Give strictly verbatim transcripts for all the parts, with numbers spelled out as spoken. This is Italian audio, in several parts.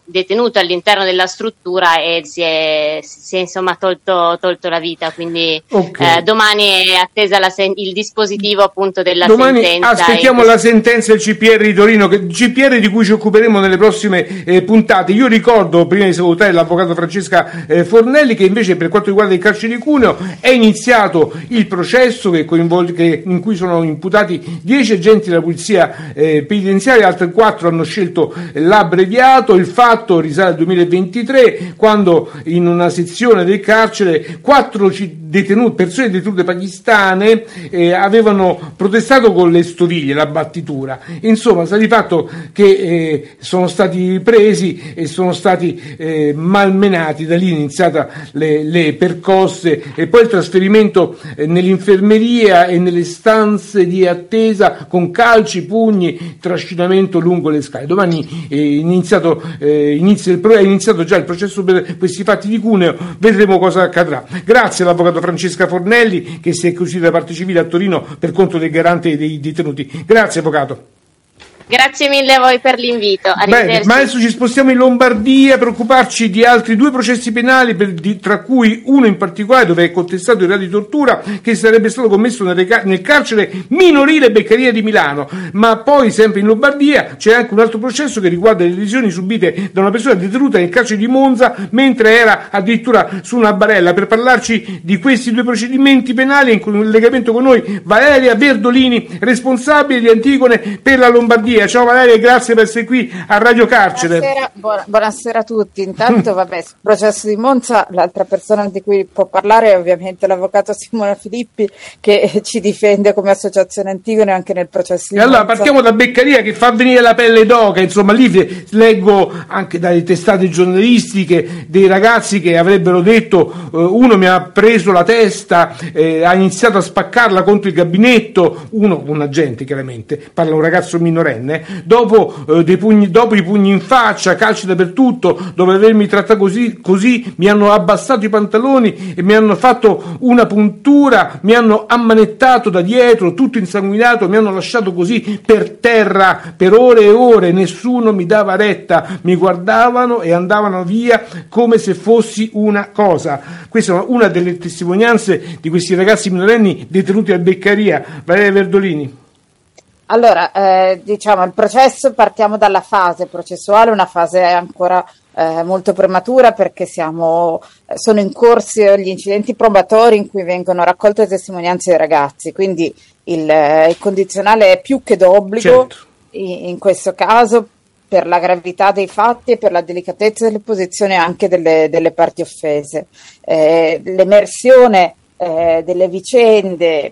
detenuto all'interno della struttura e si è, si è insomma tolto, tolto la vita, quindi okay. eh, domani è attesa la sen- il dispositivo appunto della domani sentenza. Aspettiamo e... la sentenza del C P R di Torino, che C P R di cui ci occuperemo nelle prossime eh, puntate. Io ricordo, prima di salutare l'avvocato Francesca eh, Fornelli, che invece per quanto riguarda il carcere di Cuneo è iniziato il processo che coinvolge, che, in cui sono imputati dieci agenti della polizia eh, penitenziaria, altri quattro hanno scelto l'abbreviato. Il fatto risale al duemilaventitré, quando in una sezione del carcere quattro detenuti, persone detenute pakistane eh, avevano protestato con le stoviglie, la battitura. Insomma, sta di fatto che eh, sono stati presi e sono stati eh, malmenati. Da lì è iniziata le, le percosse e poi il trasferimento eh, nell'infermeria e nelle stanze di attesa con calci, pugni, trascinamento lungo le scale. Domani è iniziato eh, inizia il, è iniziato già il processo per questi fatti di Cuneo, vedremo cosa accadrà. Grazie all'avvocato Francesca Fornelli, che si è costituita da parte civile a Torino per conto del garante dei detenuti. Grazie avvocato. Grazie mille a voi per l'invito. Bene, ma adesso ci spostiamo in Lombardia per occuparci di altri due processi penali, per, di, tra cui uno in particolare dove è contestato il reato di tortura che sarebbe stato commesso nel, nel carcere minorile Beccaria di Milano. Ma poi, sempre in Lombardia, c'è anche un altro processo che riguarda le lesioni subite da una persona detenuta nel carcere di Monza mentre era addirittura su una barella. Per parlarci di questi due procedimenti penali, in collegamento con noi Valeria Verdolini, responsabile di Antigone per la Lombardia. Ciao Valeria, grazie per essere qui a Radio Carcere. Buonasera, buona, buonasera a tutti. Intanto, vabbè, sul processo di Monza, l'altra persona di cui può parlare è ovviamente l'avvocato Simona Filippi, che ci difende come associazione Antigone anche nel processo di e Monza. Allora, partiamo da Beccaria, che fa venire la pelle d'oca. Insomma, lì leggo anche dalle testate giornalistiche dei ragazzi che avrebbero detto eh, uno mi ha preso la testa, eh, ha iniziato a spaccarla contro il gabinetto, uno, un agente chiaramente, parla un ragazzo minorenne. Dopo, eh, dei pugni, dopo i pugni in faccia, calci dappertutto, dopo avermi trattato così, così mi hanno abbassato i pantaloni e mi hanno fatto una puntura, mi hanno ammanettato da dietro, tutto insanguinato, mi hanno lasciato così per terra per ore e ore, nessuno mi dava retta, mi guardavano e andavano via come se fossi una cosa. Questa è una delle testimonianze di questi ragazzi minorenni detenuti a Beccaria. Valeria Verdolini. Allora, eh, diciamo, il processo, partiamo dalla fase processuale, una fase ancora eh, molto prematura perché siamo, sono in corso gli incidenti probatori in cui vengono raccolte testimonianze dei ragazzi, quindi il, il condizionale è più che d'obbligo, certo. in, in questo caso per la gravità dei fatti e per la delicatezza delle posizioni anche delle, delle parti offese. Eh, l'emersione eh, delle vicende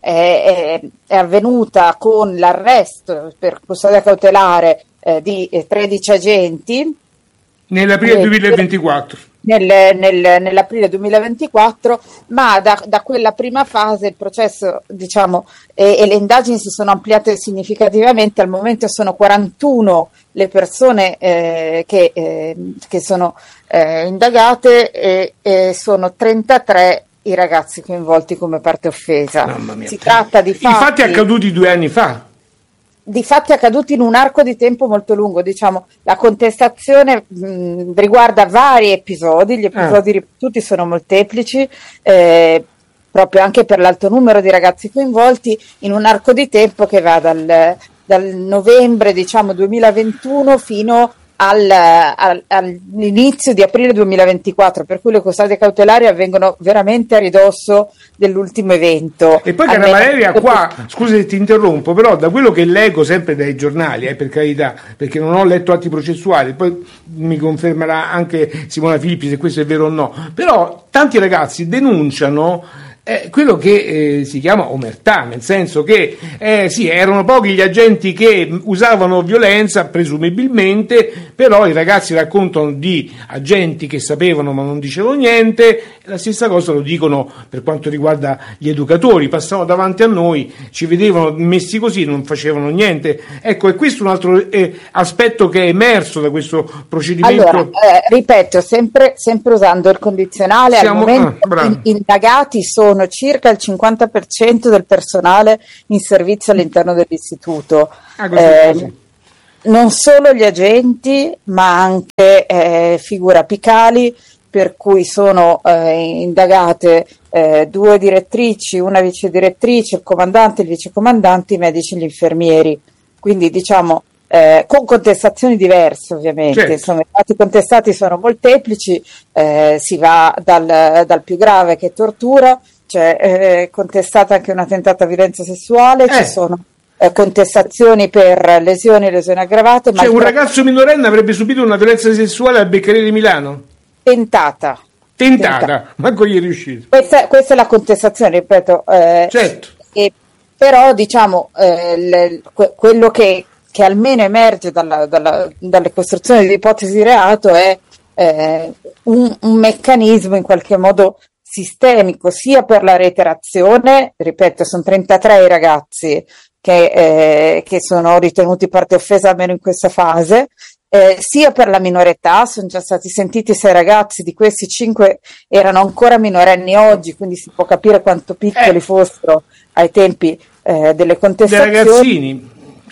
È, è avvenuta con l'arresto per custodia cautelare eh, di eh, tredici agenti nell'aprile eh, duemilaventiquattro. Nel, nel, nell'aprile duemilaventiquattro, ma da, da quella prima fase il processo, diciamo, e, e le indagini si sono ampliate significativamente. Al momento sono quarantuno le persone eh, che, eh, che sono eh, indagate e, e sono trentatré i ragazzi coinvolti come parte offesa. Si tratta di fatti, I fatti accaduti due anni fa. Di fatti accaduti in un arco di tempo molto lungo, diciamo, la contestazione mh, riguarda vari episodi, gli episodi ah. ripetuti sono molteplici, eh, proprio anche per l'alto numero di ragazzi coinvolti, in un arco di tempo che va dal, dal novembre, diciamo, duemilaventuno fino Al, al, all'inizio di aprile duemilaventiquattro, per cui le custodie cautelari avvengono veramente a ridosso dell'ultimo evento. E poi, cara Valeria, qua, scusa se ti interrompo, però da quello che leggo sempre dai giornali, eh, per carità, perché non ho letto atti processuali, poi mi confermerà anche Simona Filippi se questo è vero o no, però tanti ragazzi denunciano Eh, quello che eh, si chiama omertà, nel senso che eh, sì, erano pochi gli agenti che usavano violenza, presumibilmente, però i ragazzi raccontano di agenti che sapevano ma non dicevano niente. La stessa cosa lo dicono per quanto riguarda gli educatori, passavano davanti a noi, ci vedevano messi così, non facevano niente. Ecco, e questo è un altro eh, aspetto che è emerso da questo procedimento. Allora, eh, ripeto, sempre, sempre usando il condizionale, Siamo, al momento ah, in, indagati sono sono circa il cinquanta per cento del personale in servizio all'interno dell'istituto. Ah, così, eh, così. non solo gli agenti, ma anche eh, figure apicali, per cui sono eh, indagate eh, due direttrici, una vice direttrice, il comandante, il vicecomandante, i medici e gli infermieri. Quindi diciamo eh, con contestazioni diverse ovviamente, certo. Insomma, i fatti contestati sono molteplici, eh, si va dal, dal più grave che è tortura, c'è eh, contestata anche una tentata violenza sessuale, eh. ci sono eh, contestazioni per lesioni e lesioni aggravate. Cioè ma un ragazzo minorenne avrebbe subito una violenza sessuale al Beccaria di Milano? Tentata. Tentata, Tentata. manco gli è riuscito. Questa, questa è la contestazione, ripeto. Eh, certo. E, però diciamo eh, le, que, quello che, che almeno emerge dalla, dalla, dalle costruzioni di ipotesi di reato è eh, un, un meccanismo in qualche modo sistemico, sia per la reiterazione, ripeto, sono trentatré i ragazzi che, eh, che sono ritenuti parte offesa almeno in questa fase, Eh, sia per la minore età, sono già stati sentiti sei ragazzi, di questi cinque erano ancora minorenni oggi, quindi si può capire quanto piccoli eh. fossero ai tempi eh, delle contestazioni. Dei ragazzini.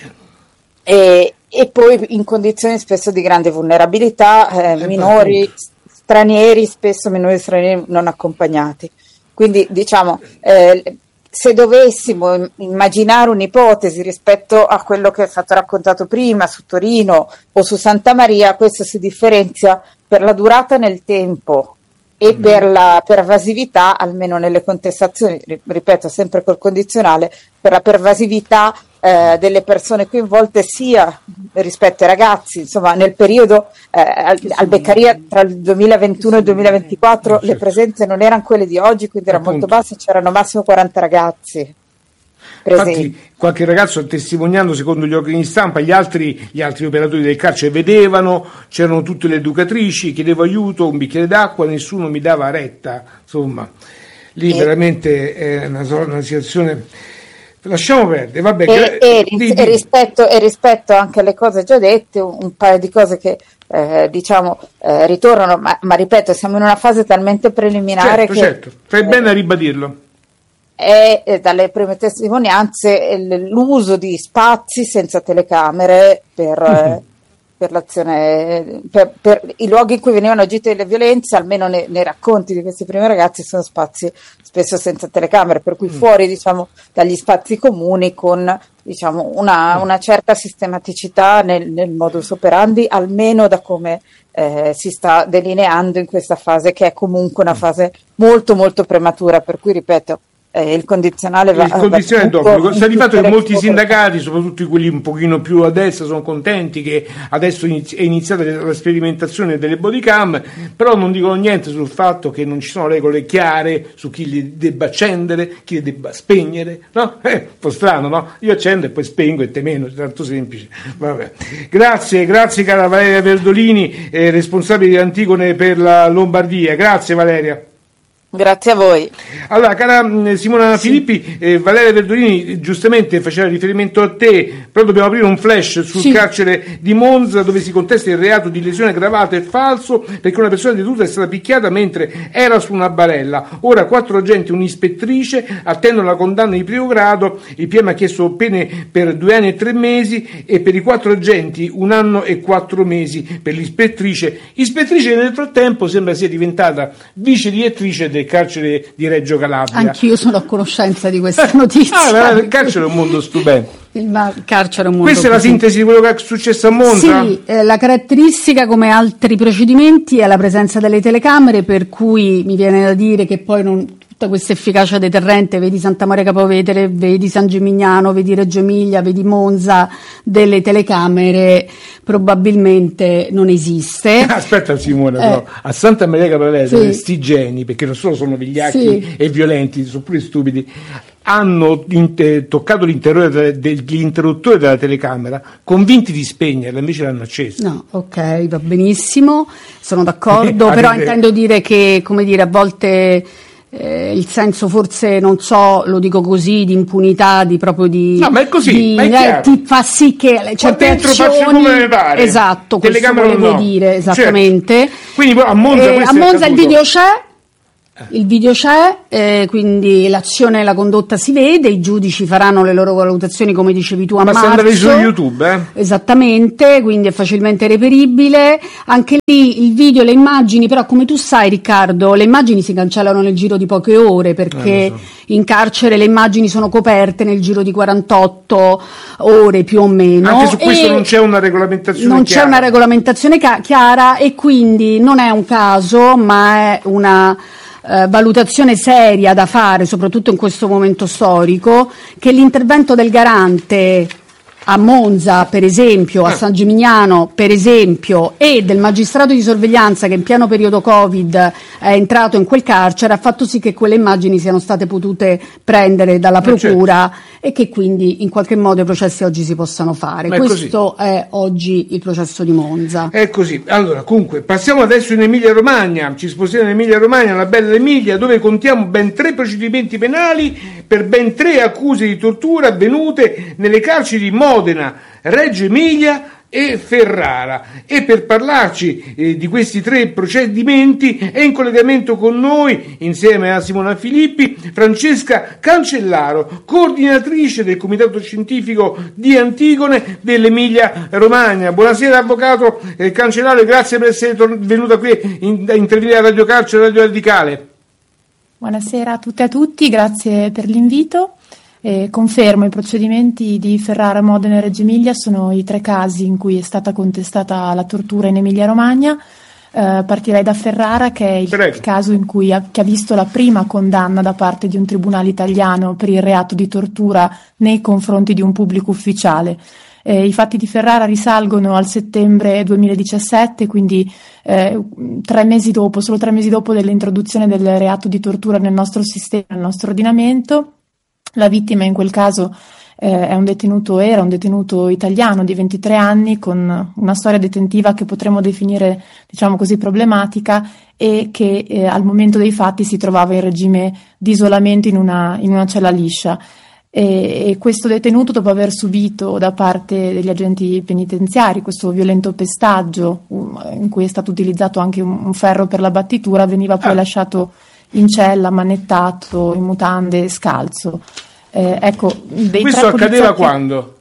E, e poi in condizioni spesso di grande vulnerabilità, eh, minori, stranieri, spesso minori stranieri non accompagnati. Quindi diciamo, eh, se dovessimo immaginare un'ipotesi rispetto a quello che è stato raccontato prima su Torino o su Santa Maria, questo si differenzia per la durata nel tempo e mm. per la pervasività, almeno nelle contestazioni, ripeto sempre col condizionale, per la pervasività eh, delle persone coinvolte sia rispetto ai ragazzi, insomma nel periodo eh, al, al Beccaria tra il duemilaventuno e il duemilaventiquattro le presenze non erano quelle di oggi, quindi era molto basso, c'erano massimo quaranta ragazzi presenti. Infatti qualche ragazzo testimoniando secondo gli organi di stampa, gli altri, gli altri operatori del carcere vedevano, c'erano tutte le educatrici, chiedevo aiuto, un bicchiere d'acqua, nessuno mi dava retta, insomma lì e... veramente è una, una situazione. Lasciamo perdere, vabbè. E, e, di, e, rispetto, e rispetto anche alle cose già dette, un, un paio di cose che eh, diciamo eh, ritornano, ma, ma ripeto, siamo in una fase talmente preliminare certo, che certo, fai bene a ribadirlo. È, è dalle prime testimonianze l'uso di spazi senza telecamere per, mm-hmm. per l'azione, per, per i luoghi in cui venivano agite le violenze, almeno nei, nei racconti di questi primi ragazzi, sono spazi spesso senza telecamere, per cui mm. fuori diciamo dagli spazi comuni con diciamo una, una certa sistematicità nel, nel modus operandi, almeno da come eh, si sta delineando in questa fase, che è comunque una fase molto molto prematura, per cui ripeto Eh, il condizionale va, il condizionale va d'obbligo. Sta di fatto che molti sindacati, soprattutto quelli un pochino più a destra, sono contenti che adesso inizi- è iniziata la sperimentazione delle bodycam, però non dicono niente sul fatto che non ci sono regole chiare su chi li debba accendere, chi li debba spegnere, no? È un po' strano, no? Io accendo e poi spengo e te meno, è tanto semplice. Vabbè. Grazie, grazie cara Valeria Verdolini, eh, responsabile di Antigone per la Lombardia. Grazie Valeria. Grazie a voi. Allora, cara Simona sì. Filippi, eh, Valeria Verdolini giustamente faceva riferimento a te, però dobbiamo aprire un flash sul sì. carcere di Monza, dove si contesta il reato di lesione aggravata e falso, perché una persona detenuta è stata picchiata mentre era su una barella. Ora quattro agenti e un'ispettrice attendono la condanna di primo grado. Il P M ha chiesto pene per due anni e tre mesi e per i quattro agenti un anno e quattro mesi per l'ispettrice. Ispettrice nel frattempo sembra sia diventata vice direttrice del carcere di Reggio Calabria. Anch'io sono a conoscenza di questa notizia. Ah, il carcere è un mondo stupendo. Il carcere è un mondo Questa è la sintesi di quello che è successo a Monza? Sì, eh, la caratteristica, come altri procedimenti, è la presenza delle telecamere, per cui mi viene da dire che poi non tutta questa efficacia deterrente, vedi Santa Maria Capua Vetere, vedi San Gimignano, vedi Reggio Emilia, vedi Monza, delle telecamere probabilmente non esiste. Aspetta Simone, eh, però a Santa Maria Capua Vetere, sì. sti geni, perché non solo sono vigliacchi sì. e violenti, sono pure stupidi, hanno inter- toccato l'interruttore dell'interruttore della telecamera, convinti di spegnerla, invece l'hanno accesa. No, ok, va benissimo, sono d'accordo, però intendo dire che, come dire, a volte eh, il senso forse, non so, lo dico così, di impunità, di proprio di... No, ma è così, di, ma è eh, ti fa sì che certe azioni... come me pare. Esatto, questo volevo no. dire, esattamente. Certo. Quindi a Monza, eh, a Monza il video c'è, Il video c'è, eh, quindi l'azione e la condotta si vede, i giudici faranno le loro valutazioni come dicevi tu a Basta marzo. andare su YouTube, eh? Esattamente, quindi è facilmente reperibile. Anche lì il video, le immagini, però come tu sai Riccardo, le immagini si cancellano nel giro di poche ore perché eh, so. in carcere le immagini sono coperte nel giro di quarantotto ore più o meno. Anche su questo non c'è una regolamentazione non chiara. c'è una regolamentazione ca- chiara e quindi non è un caso, ma è una Eh, valutazione seria da fare, soprattutto in questo momento storico, che l'intervento del garante a Monza, per esempio, a San Gimignano, per esempio, e del magistrato di sorveglianza che in pieno periodo Covid è entrato in quel carcere, ha fatto sì che quelle immagini siano state potute prendere dalla procura, certo, e che quindi in qualche modo i processi oggi si possano fare. Ma è Questo così. È oggi il processo di Monza. È così. Allora, comunque, passiamo adesso in Emilia Romagna, ci spostiamo in Emilia Romagna, la bella Emilia, dove contiamo ben tre procedimenti penali per ben tre accuse di tortura avvenute nelle carceri di Modena, Reggio Emilia e Ferrara. E per parlarci eh, di questi tre procedimenti è in collegamento con noi, insieme a Simona Filippi, Francesca Cancellaro, coordinatrice del comitato scientifico di Antigone dell'Emilia Romagna. Buonasera avvocato eh, Cancellaro, e grazie per essere tor- venuta qui in- a intervenire a Radio Carcere e Radio Radicale. Buonasera a tutte e a tutti, grazie per l'invito. Eh, confermo, i procedimenti di Ferrara, Modena e Reggio Emilia sono i tre casi in cui è stata contestata la tortura in Emilia Romagna. Eh, partirei da Ferrara, che è il, il caso in cui ha, che ha visto la prima condanna da parte di un tribunale italiano per il reato di tortura nei confronti di un pubblico ufficiale. Eh, I fatti di Ferrara risalgono al settembre duemiladiciassette, quindi eh, tre mesi dopo, solo tre mesi dopo dell'introduzione del reato di tortura nel nostro sistema, nel nostro ordinamento. La vittima in quel caso eh, è un detenuto, era un detenuto italiano di ventitré anni con una storia detentiva che potremmo definire, diciamo così, problematica, e che eh, al momento dei fatti si trovava in regime di isolamento in una, in una cella liscia. E, e questo detenuto, dopo aver subito da parte degli agenti penitenziari questo violento pestaggio, in cui è stato utilizzato anche un, un ferro per la battitura, veniva poi ah. lasciato in cella, manettato, in mutande, scalzo. Eh, ecco, dei Questo tre accadeva quando?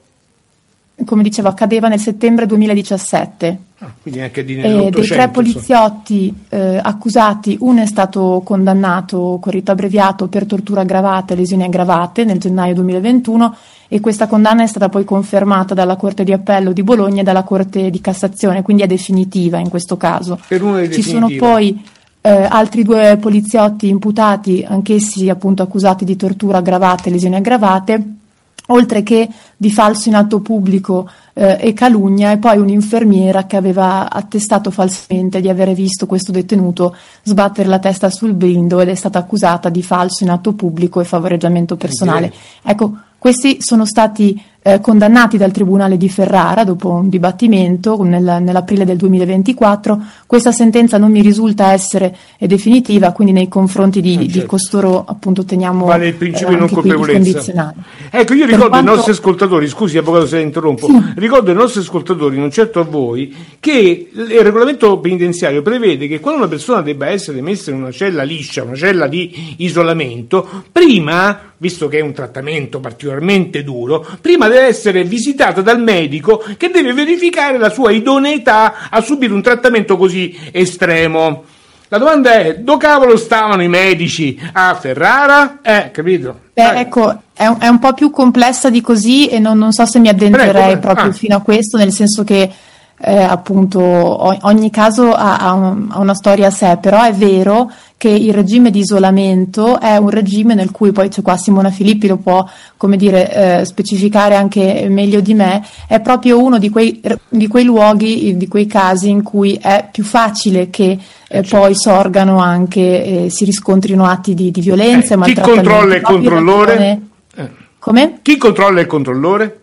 Come dicevo, accadeva nel settembre duemiladiciassette. Ah, quindi anche di eh, dei tre poliziotti eh, accusati, uno è stato condannato con rito abbreviato per tortura aggravata e lesioni aggravate nel gennaio duemilaventuno, e questa condanna è stata poi confermata dalla Corte di Appello di Bologna e dalla Corte di Cassazione, quindi è definitiva in questo caso. Per uno è Ci sono poi Eh, altri due poliziotti imputati, anch'essi appunto accusati di tortura aggravate e lesioni aggravate, oltre che di falso in atto pubblico eh, e calunnia, e poi un'infermiera che aveva attestato falsamente di avere visto questo detenuto sbattere la testa sul blindo ed è stata accusata di falso in atto pubblico e favoreggiamento personale. Ecco, questi sono stati eh, condannati dal Tribunale di Ferrara dopo un dibattimento nel, nell'aprile del duemilaventiquattro. Questa sentenza non mi risulta essere definitiva, quindi nei confronti di, certo. di costoro appunto teniamo vale il principio eh, di non colpevolezza. Ecco, io ricordo quanto... ai nostri ascoltatori, scusi avvocato se la interrompo, sì. ricordo ai nostri ascoltatori, non certo a voi, che il regolamento penitenziario prevede che quando una persona debba essere messa in una cella liscia, una cella di isolamento, prima, visto che è un trattamento particolarmente duro, prima deve essere visitata dal medico che deve verificare la sua idoneità a subire un trattamento così estremo. La domanda è: dove cavolo stavano i medici a Ferrara? Eh, capito? Beh, ecco, è un, è un po' più complessa di così, e non, non so se mi addentrerei prego, prego. proprio ah. fino a questo, nel senso che eh, appunto ogni caso ha, ha, un, ha una storia a sé, però è vero che il regime di isolamento è un regime nel cui, poi c'è qua Simona Filippi, lo può, come dire, eh, specificare anche meglio di me, è proprio uno di quei, di quei luoghi, di quei casi in cui è più facile che eh, poi sorgano anche, eh, si riscontrino atti di, di violenza, eh, maltrattamento. Chi controlla il controllore? Eh. Come? Chi controlla il controllore?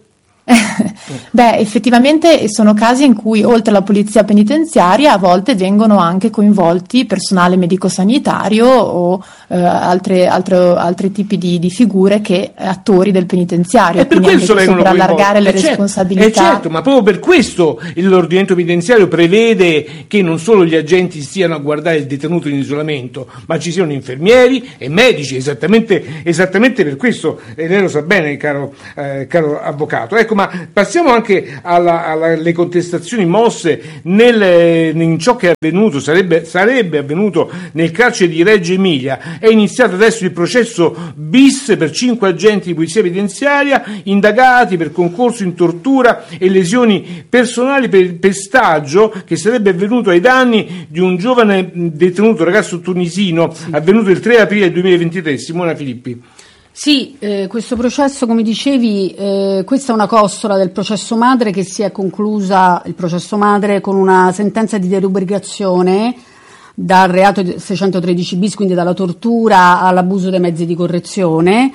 Beh, effettivamente sono casi in cui oltre alla polizia penitenziaria a volte vengono anche coinvolti personale medico-sanitario o eh, altre, altre, altri tipi di, di figure che attori del penitenziario, e per quindi questo anche per allargare le eh certo, responsabilità. Eh certo, ma proprio per questo l'ordinamento penitenziario prevede che non solo gli agenti stiano a guardare il detenuto in isolamento, ma ci siano infermieri e medici, esattamente, esattamente per questo, e lei lo sa bene, caro, eh, caro avvocato. Ecco, ma passiamo anche alla, alla, alle contestazioni mosse nel, in ciò che è avvenuto, sarebbe, sarebbe avvenuto nel carcere di Reggio Emilia. È iniziato adesso il processo bis per cinque agenti di polizia penitenziaria indagati per concorso in tortura e lesioni personali per il pestaggio che sarebbe avvenuto ai danni di un giovane detenuto, ragazzo tunisino, sì, avvenuto il tre aprile duemilaventitré. Simona Filippi. Sì, eh, questo processo, come dicevi, eh, questa è una costola del processo madre che si è conclusa, il processo madre, con una sentenza di derubricazione dal reato seicentotredici bis, quindi dalla tortura all'abuso dei mezzi di correzione.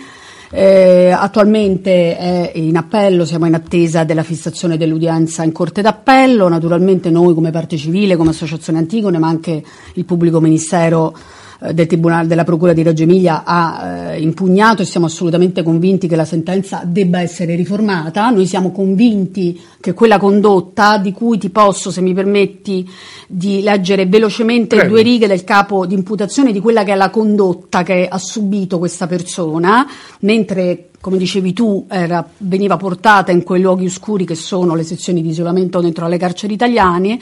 Eh, attualmente è in appello, siamo in attesa della fissazione dell'udienza in Corte d'Appello. Naturalmente noi come parte civile, come Associazione Antigone, ma anche il pubblico ministero del Tribunale della Procura di Reggio Emilia ha eh, impugnato, e siamo assolutamente convinti che la sentenza debba essere riformata. Noi siamo convinti che quella condotta, di cui ti posso, se mi permetti, di leggere velocemente Prego. due righe del capo di imputazione di quella che è la condotta che ha subito questa persona, mentre, come dicevi tu, era, veniva portata in quei luoghi oscuri che sono le sezioni di isolamento dentro alle carceri italiane,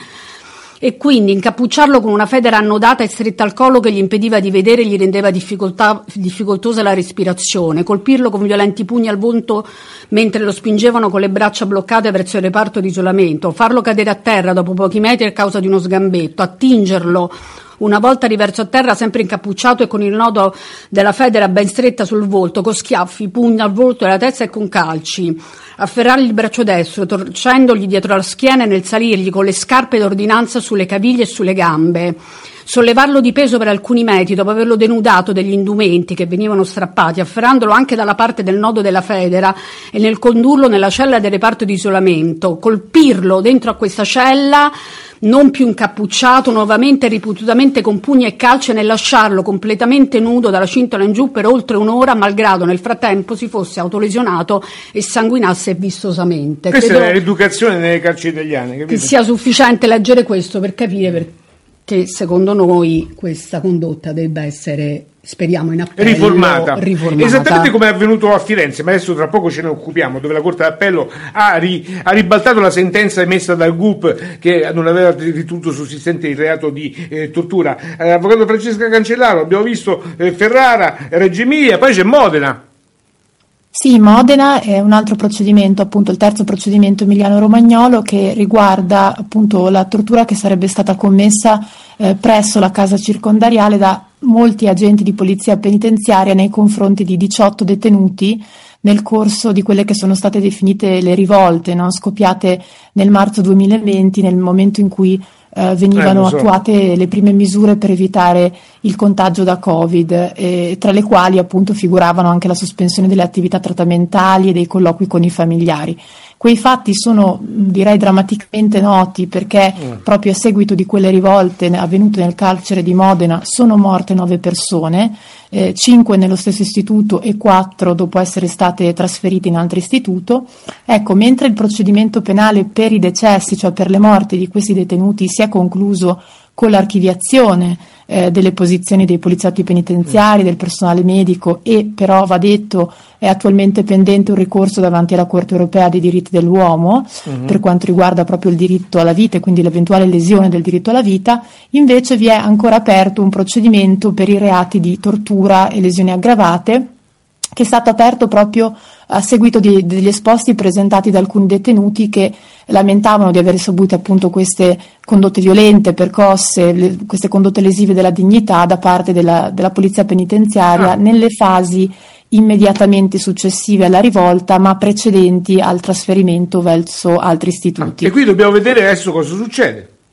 e quindi incappucciarlo con una federa annodata e stretta al collo che gli impediva di vedere e gli rendeva difficoltà, difficoltosa la respirazione, colpirlo con violenti pugni al volto mentre lo spingevano con le braccia bloccate verso il reparto di isolamento, farlo cadere a terra dopo pochi metri a causa di uno sgambetto, attingerlo una volta riverso a terra sempre incappucciato e con il nodo della federa ben stretta sul volto, con schiaffi, pugni al volto e alla testa e con calci, afferrargli il braccio destro, torcendogli dietro la schiena e nel salirgli con le scarpe d'ordinanza sulle caviglie e sulle gambe, sollevarlo di peso per alcuni metri dopo averlo denudato degli indumenti che venivano strappati, afferrandolo anche dalla parte del nodo della federa e nel condurlo nella cella del reparto di isolamento, colpirlo dentro a questa cella non più incappucciato, nuovamente ripetutamente con pugni e calci, nel lasciarlo completamente nudo dalla cintola in giù per oltre un'ora, malgrado nel frattempo si fosse autolesionato e sanguinasse vistosamente. Questa Credo è l'educazione nelle carceri italiane, capito? Che sia sufficiente leggere questo per capire perché secondo noi questa condotta debba essere, speriamo in appello, riformata. riformata. Esattamente come è avvenuto a Firenze, ma adesso tra poco ce ne occupiamo, dove la Corte d'Appello ha, ri, ha ribaltato la sentenza emessa dal G U P che non aveva ritenuto sussistente il reato di eh, tortura. Eh, avvocato Francesca Cancellaro, abbiamo visto eh, Ferrara, Reggio Emilia, poi c'è Modena. Sì, Modena è un altro procedimento, appunto il terzo procedimento emiliano-romagnolo, che riguarda appunto la tortura che sarebbe stata commessa eh, presso la casa circondariale da molti agenti di polizia penitenziaria nei confronti di diciotto detenuti nel corso di quelle che sono state definite le rivolte, no? Scoppiate nel marzo duemilaventi, nel momento in cui eh, venivano eh, so. attuate le prime misure per evitare il contagio da Covid, eh, tra le quali appunto figuravano anche la sospensione delle attività trattamentali e dei colloqui con i familiari. Quei fatti sono, direi, drammaticamente noti perché mm. proprio a seguito di quelle rivolte avvenute nel carcere di Modena sono morte nove persone, eh, cinque nello stesso istituto e quattro dopo essere state trasferite in altro istituto. Ecco, mentre il procedimento penale per i decessi, cioè per le morti di questi detenuti, si è concluso con l'archiviazione eh, delle posizioni dei poliziotti penitenziari, del personale medico, e però va detto è attualmente pendente un ricorso davanti alla Corte Europea dei diritti dell'uomo uh-huh. per quanto riguarda proprio il diritto alla vita e quindi l'eventuale lesione del diritto alla vita. Invece vi è ancora aperto un procedimento per i reati di tortura e lesioni aggravate, che è stato aperto proprio a seguito di, degli esposti presentati da alcuni detenuti che lamentavano di aver subito appunto queste condotte violente, percosse, le, queste condotte lesive della dignità da parte della, della polizia penitenziaria ah. nelle fasi immediatamente successive alla rivolta, ma precedenti al trasferimento verso altri istituti. Ah, e qui dobbiamo vedere adesso cosa succede.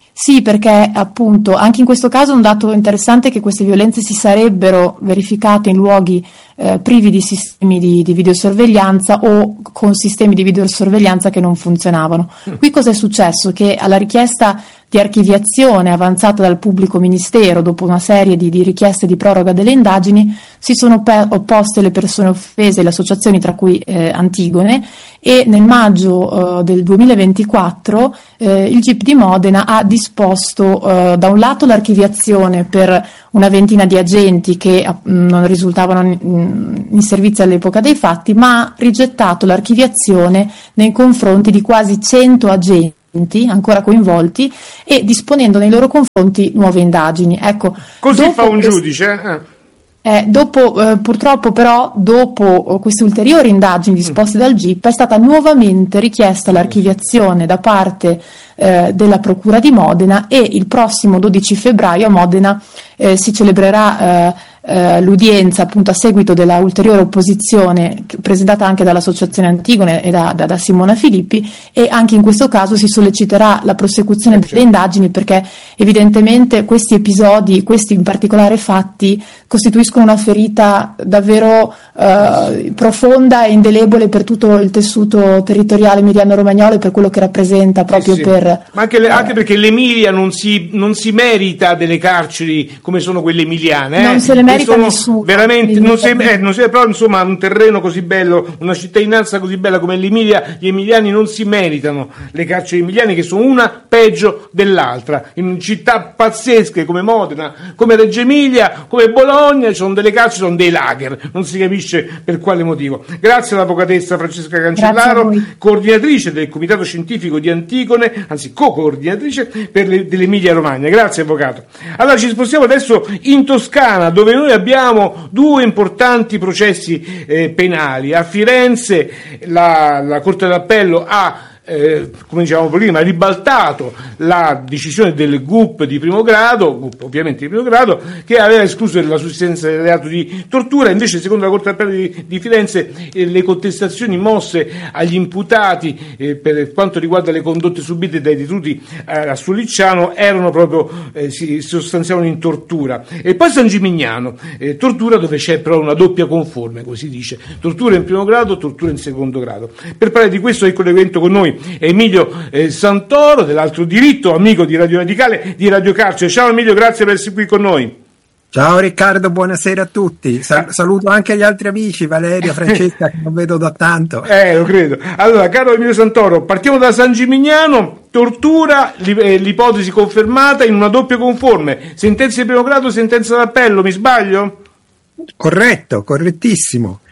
Sì, perché appunto anche in questo caso un dato interessante è che queste violenze si sarebbero verificate in luoghi eh, privi di sistemi di, di videosorveglianza o con sistemi di videosorveglianza che non funzionavano. Qui cosa è successo? Che alla richiesta di archiviazione avanzata dal pubblico ministero dopo una serie di, di richieste di proroga delle indagini si sono pe- opposte le persone offese e le associazioni, tra cui eh, Antigone, e nel maggio eh, del duemilaventiquattro eh, il G I P di Modena ha disposto eh, da un lato l'archiviazione per una ventina di agenti che eh, non risultavano in, in servizio all'epoca dei fatti, ma ha rigettato l'archiviazione nei confronti di quasi cento agenti ancora coinvolti e disponendo nei loro confronti nuove indagini. Ecco, così fa un giudice? Eh. Eh, dopo, eh, purtroppo però, dopo queste ulteriori indagini disposte dal G I P, è stata nuovamente richiesta l'archiviazione da parte eh, della Procura di Modena e il prossimo dodici febbraio a Modena eh, si celebrerà eh, eh, l'udienza appunto a seguito della ulteriore opposizione presentata anche dall'Associazione Antigone e da, da, da Simona Filippi, e anche in questo caso si solleciterà la prosecuzione delle indagini, perché evidentemente questi episodi, questi in particolare fatti, costituiscono una ferita davvero eh, profonda e indelebile per tutto il tessuto territoriale emiliano-romagnolo e per quello che rappresenta proprio sì, sì. per... Ma anche, le, eh, anche perché l'Emilia non si, non si merita delle carceri come sono quelle emiliane. Eh? Non se le merita nessuno. Veramente, non si, eh, non si, però insomma un terreno così bello, una cittadinanza così bella come l'Emilia, gli emiliani non si meritano le carceri emiliane, che sono una peggio dell'altra. In città pazzesche come Modena, come Reggio Emilia, come Bologna, ci sono delle carceri, sono dei lager, non si capisce per quale motivo. Grazie all'avvocatessa Francesca Cancellaro, coordinatrice del Comitato Scientifico di Antigone, anzi co-coordinatrice per le, dell'Emilia Romagna. Grazie avvocato. Allora ci spostiamo adesso in Toscana, dove noi abbiamo due importanti processi eh, penali. A Firenze la, la Corte d'Appello ha Eh, come dicevamo prima, ribaltato la decisione del G U P di primo grado, G U P ovviamente di primo grado, che aveva escluso la sussistenza del reato di tortura. Invece, secondo la Corte d'Appello di, di Firenze, eh, le contestazioni mosse agli imputati eh, per quanto riguarda le condotte subite dai detenuti eh, a Sulicciano erano proprio, eh, si sostanziavano in tortura. E poi San Gimignano, eh, tortura dove c'è però una doppia conforme, così dice, tortura in primo grado, tortura in secondo grado. Per parlare di questo è in collegamento con noi Emilio eh, Santoro, dell'Altro Diritto, amico di Radio Radicale, di Radio Carcere. Ciao Emilio, grazie per essere qui con noi. Ciao Riccardo, buonasera a tutti. Sal- saluto anche gli altri amici, Valeria, Francesca, che non vedo da tanto. Eh, lo credo. Allora, caro Emilio Santoro, partiamo da San Gimignano. Tortura, l'ipotesi confermata in una doppia conforme. Sentenza di primo grado, sentenza d'appello, mi sbaglio? Corretto, correttissimo.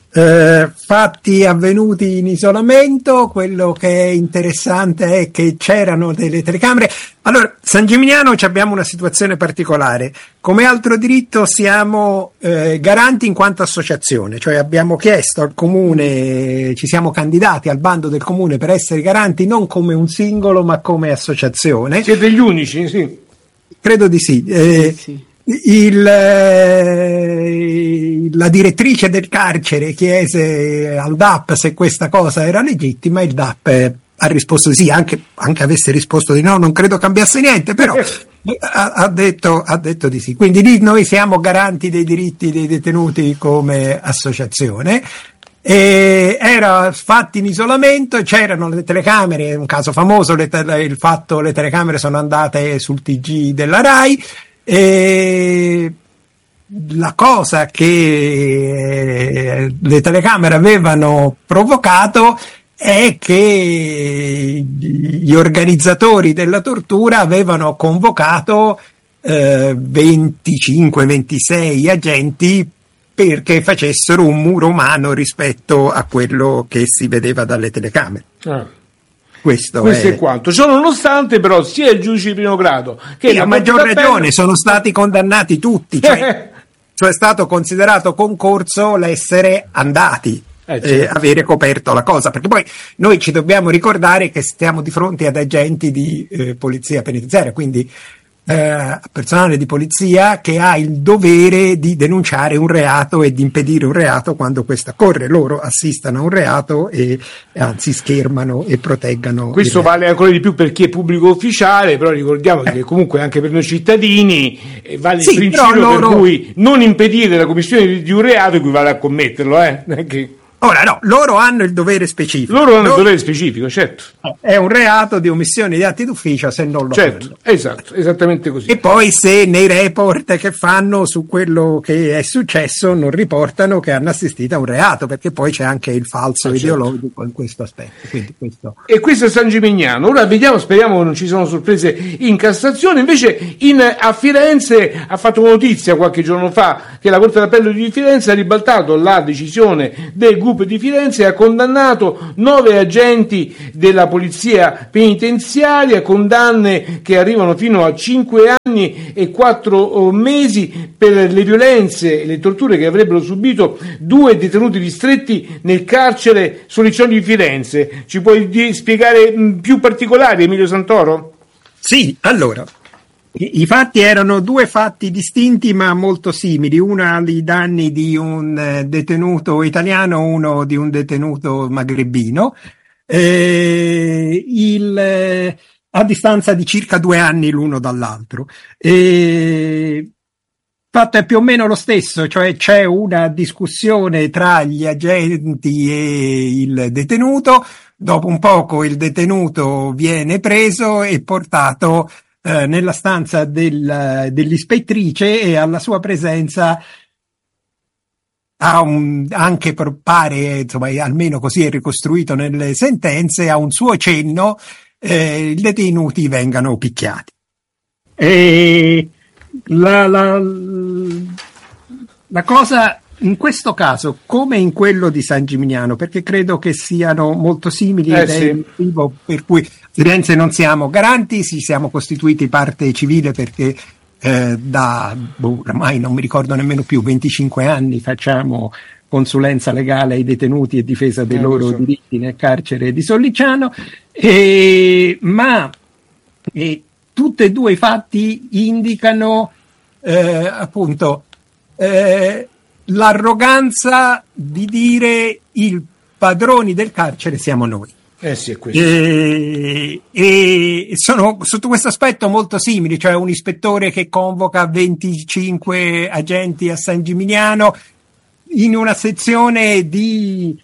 Eh, fatti avvenuti in isolamento. Quello che è interessante è che c'erano delle telecamere. Allora, San Gimignano abbiamo una situazione particolare. Come Altro Diritto siamo eh, garanti in quanto associazione, cioè abbiamo chiesto al comune, ci siamo candidati al bando del comune per essere garanti non come un singolo ma come associazione. Siete gli unici, sì? Credo di sì. Eh, sì. Il, eh, la direttrice del carcere chiese al D A P se questa cosa era legittima, il D A P eh, ha risposto sì, anche, anche avesse risposto di no non credo cambiasse niente, però ha, ha, detto, ha detto di sì. Quindi lì noi siamo garanti dei diritti dei detenuti come associazione. E era fatti in isolamento, c'erano le telecamere, un caso famoso, le te- il fatto le telecamere sono andate sul T G della Rai. E la cosa che le telecamere avevano provocato è che gli organizzatori della tortura avevano convocato eh, venticinque ventisei agenti perché facessero un muro umano rispetto a quello che si vedeva dalle telecamere. Ah. Questo, Questo è... è quanto. Ciò nonostante, però, sia il giudice di primo grado che a maggior ragione sono stati condannati tutti, cioè, cioè è stato considerato concorso l'essere andati, eh, certo. eh, avere coperto la cosa, perché poi noi ci dobbiamo ricordare che stiamo di fronte ad agenti di eh, polizia penitenziaria, quindi eh, personale di polizia che ha il dovere di denunciare un reato e di impedire un reato quando questo occorre. Loro assistano a un reato e anzi schermano e proteggano. Questo vale ancora di più per chi è pubblico ufficiale, però ricordiamo eh. che comunque anche per noi cittadini eh, vale sì, il principio loro... per cui non impedire la commissione di, di un reato equivale a commetterlo, eh? Non è che... Ora no, loro hanno il dovere specifico. Loro hanno loro... il dovere specifico, certo. È un reato di omissione di atti d'ufficio se non lo certo, fanno. Esatto, esattamente così. E poi se nei report che fanno su quello che è successo non riportano che hanno assistito a un reato, perché poi c'è anche il falso ah, ideologico certo. in questo aspetto. Quindi questo... E questo è San Gimignano. Ora vediamo, speriamo che non ci sono sorprese in Cassazione. Invece in, a Firenze ha fatto notizia qualche giorno fa che la Corte d'Appello di Firenze ha ribaltato la decisione del di Firenze e ha condannato nove agenti della polizia penitenziaria, condanne che arrivano fino a cinque anni e quattro mesi per le violenze e le torture che avrebbero subito due detenuti ristretti nel carcere Sollicciano di Firenze. Ci puoi di- spiegare mh, più particolari, Emilio Santoro? Sì, allora I, I fatti erano due fatti distinti ma molto simili, uno ai danni di un eh, detenuto italiano, uno di un detenuto magrebino, eh, il, eh, a distanza di circa due anni l'uno dall'altro. Eh, fatto è più o meno lo stesso, cioè c'è una discussione tra gli agenti e il detenuto, dopo un poco il detenuto viene preso e portato Eh, nella stanza del, dell'ispettrice e alla sua presenza ha un, anche per pare, insomma, almeno così è ricostruito nelle sentenze, a un suo cenno eh, i detenuti vengano picchiati. E la, la, la cosa in questo caso, come in quello di San Gimignano, perché credo che siano molto simili eh, ed è il motivo per cui Firenze non siamo garanti, ci siamo costituiti parte civile perché eh, da boh, ormai non mi ricordo nemmeno più, venticinque anni facciamo consulenza legale ai detenuti e difesa dei eh, loro so. diritti nel carcere di Sollicciano, e, ma e, tutti e due i fatti indicano eh, appunto eh, l'arroganza di dire i padroni del carcere siamo noi. Eh sì, è questo. E, e sono sotto questo aspetto molto simili, cioè un ispettore che convoca venticinque agenti a San Gimignano in una sezione di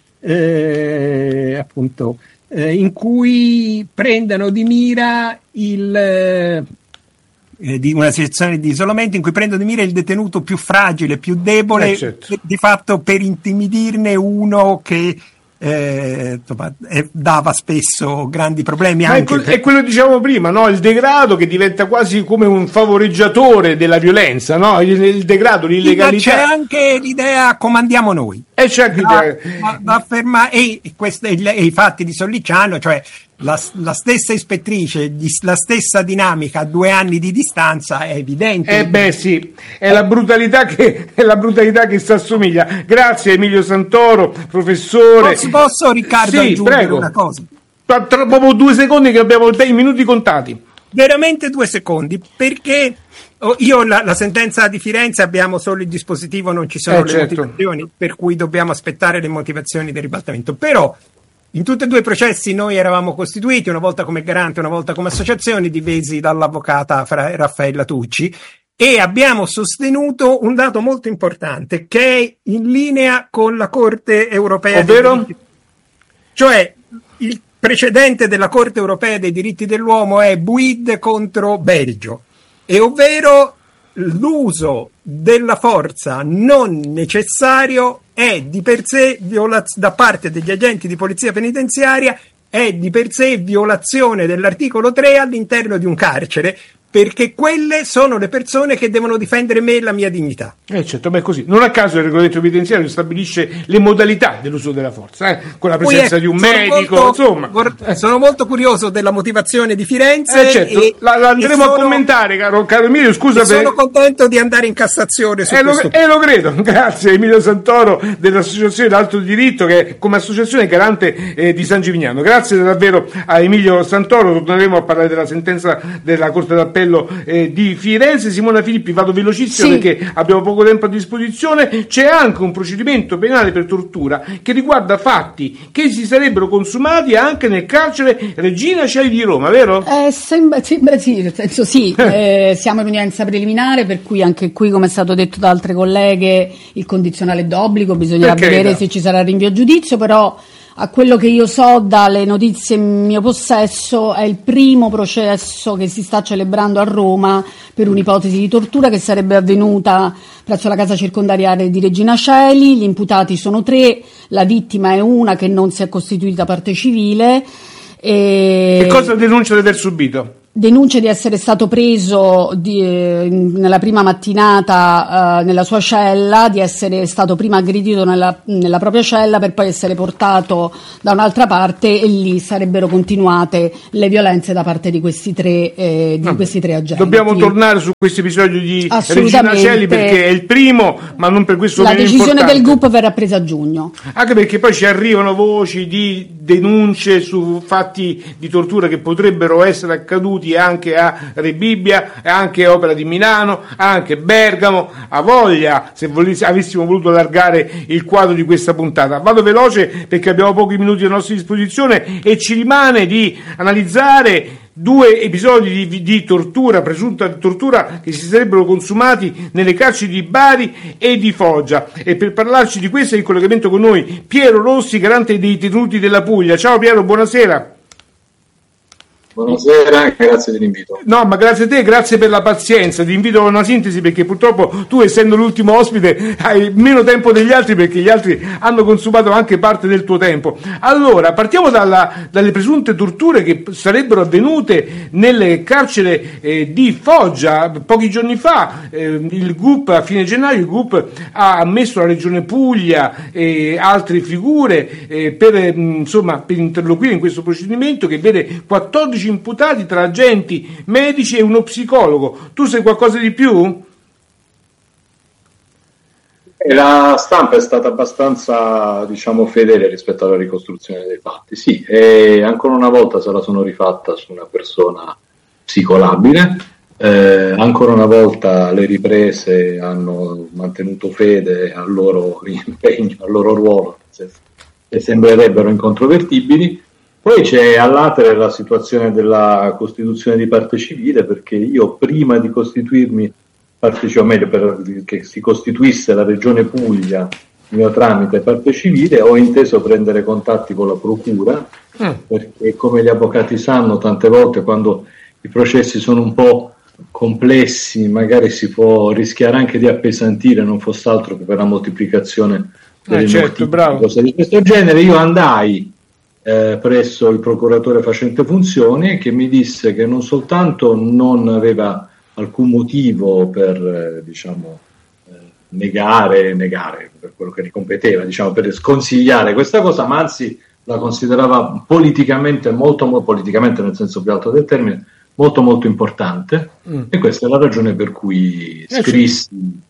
eh, appunto eh, in cui prendono di mira il eh, di una sezione di isolamento in cui prendono di mira il detenuto più fragile, più debole, eh, certo. di fatto per intimidirne uno che Eh, eh, dava spesso grandi problemi. Ma anche è, que- per... è quello che dicevamo prima, no? Il degrado che diventa quasi come un favoreggiatore della violenza, no? il, il degrado, l'illegalità. Ma c'è anche l'idea comandiamo noi. E c'è anche da, da, da afferma- e, queste, e i fatti di Sollicciano, cioè la, la stessa ispettrice, la stessa dinamica a due anni di distanza, è evidente. Eh beh sì, è la brutalità che è la brutalità che si assomiglia. Grazie Emilio Santoro, professore. Posso, posso Riccardo sì, aggiungere prego. una cosa? Tra, tra proprio due secondi che abbiamo i minuti contati. Veramente due secondi, perché io la, la sentenza di Firenze abbiamo solo il dispositivo, non ci sono eh, le certo. motivazioni, per cui dobbiamo aspettare le motivazioni del ribaltamento. Però in tutti e due i processi noi eravamo costituiti, una volta come garante, una volta come associazione, divisi dall'avvocata Raffaella Tucci, e abbiamo sostenuto un dato molto importante che è in linea con la Corte Europea ovvero? dei diritti, cioè il precedente della Corte Europea dei diritti dell'uomo è Buid contro Belgio, e ovvero l'uso della forza non necessario è di per sé violaz- da parte degli agenti di polizia penitenziaria è di per sé violazione dell'articolo tre all'interno di un carcere, perché quelle sono le persone che devono difendere me e la mia dignità. Eh certo, ma è così. Non a caso il regolamento penitenziario stabilisce le modalità dell'uso della forza, eh? Con la presenza Poi, di un sono medico, molto, insomma. Vor- sono molto curioso della motivazione di Firenze. Eh certo, e, la, la andremo sono, a commentare, caro, caro Emilio, scusa per... Sono contento di andare in Cassazione su e questo. lo, e lo credo, grazie Emilio Santoro dell'Associazione d'Alto Diritto, che come associazione garante eh, di San Gimignano. Grazie davvero a Emilio Santoro, torneremo a parlare della sentenza della Corte d'Appello castello eh, di Firenze. Simona Filippi, vado velocissimo sì. perché abbiamo poco tempo a disposizione. C'è anche un procedimento penale per tortura che riguarda fatti che si sarebbero consumati anche nel carcere Regina Coeli di Roma, vero? Eh, sembra, sembra sì, nel senso sì, eh, siamo in udienza preliminare, per cui anche qui, come è stato detto da altre colleghe, il condizionale d'obbligo, bisognerà Perché vedere no? se ci sarà rinvio a giudizio, però a quello che io so dalle notizie in mio possesso è il primo processo che si sta celebrando a Roma per un'ipotesi di tortura che sarebbe avvenuta presso la casa circondariale di Regina Coeli. Gli imputati sono tre, la vittima è una che non si è costituita parte civile. E che cosa denuncia di aver subito? Denuncia di essere stato preso di, eh, nella prima mattinata eh, nella sua cella, di essere stato prima aggredito nella, nella propria cella per poi essere portato da un'altra parte, e lì sarebbero continuate le violenze da parte di questi tre, eh, di ah, questi tre agenti. Dobbiamo tornare su questo episodio di Regina Coeli perché è il primo, ma non per questo la meno decisione importante. del G U P verrà presa a giugno. Anche perché poi ci arrivano voci di denunce su fatti di tortura che potrebbero essere accaduti anche a Rebibbia, anche a Opera di Milano, anche Bergamo. A voglia, se volesse, avessimo voluto allargare il quadro di questa puntata. Vado veloce perché abbiamo pochi minuti a nostra disposizione e ci rimane di analizzare due episodi di, di tortura, presunta tortura, che si sarebbero consumati nelle carceri di Bari e di Foggia. E per parlarci di questo è in collegamento con noi Piero Rossi, garante dei detenuti della Puglia. Ciao Piero, buonasera. Buonasera, grazie dell'invito. No, ma grazie a te, grazie per la pazienza. Ti invito a una sintesi perché purtroppo tu, essendo l'ultimo ospite, hai meno tempo degli altri perché gli altri hanno consumato anche parte del tuo tempo. Allora, partiamo dalla, dalle presunte torture che sarebbero avvenute nel carcere eh, di Foggia. Pochi giorni fa eh, il G U P, a fine gennaio, il G U P ha ammesso la Regione Puglia e altre figure eh, per, eh, insomma, per interloquire in questo procedimento che vede quattordici imputati tra agenti, medici e uno psicologo. Tu sai qualcosa di più? La stampa è stata abbastanza, diciamo, fedele rispetto alla ricostruzione dei fatti. Sì, e ancora una volta se la sono rifatta su una persona psicolabile. Eh, ancora una volta le riprese hanno mantenuto fede al loro impegno, al loro ruolo, che sembrerebbero incontrovertibili. Poi c'è all'atere la situazione della costituzione di parte civile, perché io prima di costituirmi parte civile, o meglio per che si costituisse la Regione Puglia mio tramite parte civile, ho inteso prendere contatti con la procura, mm. perché come gli avvocati sanno tante volte quando i processi sono un po' complessi magari si può rischiare anche di appesantire, non fosse altro che per la moltiplicazione delle eh, certo, bravo. cose di questo genere. Io andai Eh, presso il procuratore facente funzioni, che mi disse che non soltanto non aveva alcun motivo per eh, diciamo eh, negare negare per quello che gli competeva, diciamo, per sconsigliare questa cosa, ma anzi la considerava politicamente molto, molto politicamente nel senso più alto del termine molto molto importante, mm. e questa è la ragione per cui scrissi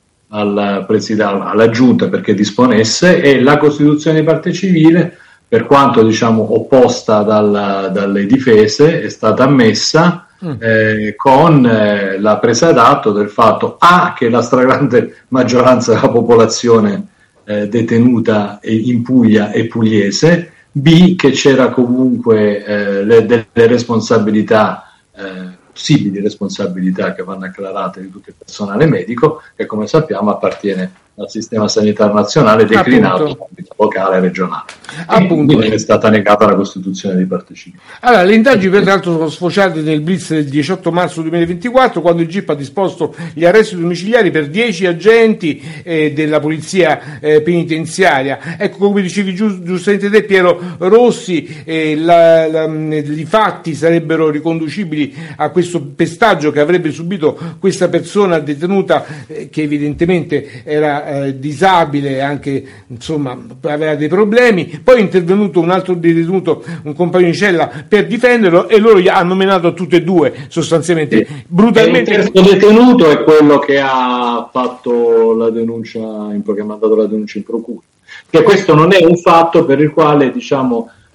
al presida- alla giunta perché disponesse, e la costituzione di parte civile, per quanto diciamo opposta dalla, dalle difese, è stata ammessa mm. eh, con eh, la presa d'atto del fatto A, che la stragrande maggioranza della popolazione eh, detenuta in Puglia è pugliese, B, che c'era comunque eh, le, delle responsabilità, eh, possibili responsabilità che vanno acclarate di tutto il personale medico, che come sappiamo appartiene al sistema sanitario nazionale declinato in ambito locale e regionale. Appunto. Quindi è stata negata la costituzione di parte civile. Allora, le indagini peraltro sono sfociate nel blitz del diciotto marzo duemilaventiquattro, quando il G I P ha disposto gli arresti domiciliari per dieci agenti eh, della polizia eh, penitenziaria. Ecco, come dicevi giu- giustamente te, Piero Rossi, eh, la, la, i fatti sarebbero riconducibili a questo pestaggio che avrebbe subito questa persona detenuta eh, che evidentemente era Eh, disabile, anche insomma aveva dei problemi. Poi è intervenuto un altro detenuto, un compagno di cella, per difenderlo, e loro gli hanno menato a tutte e due sostanzialmente, sì. brutalmente. Il terzo detenuto è quello che ha fatto la denuncia, in, che ha mandato la denuncia in procura, che questo non è un fatto per il quale diciamo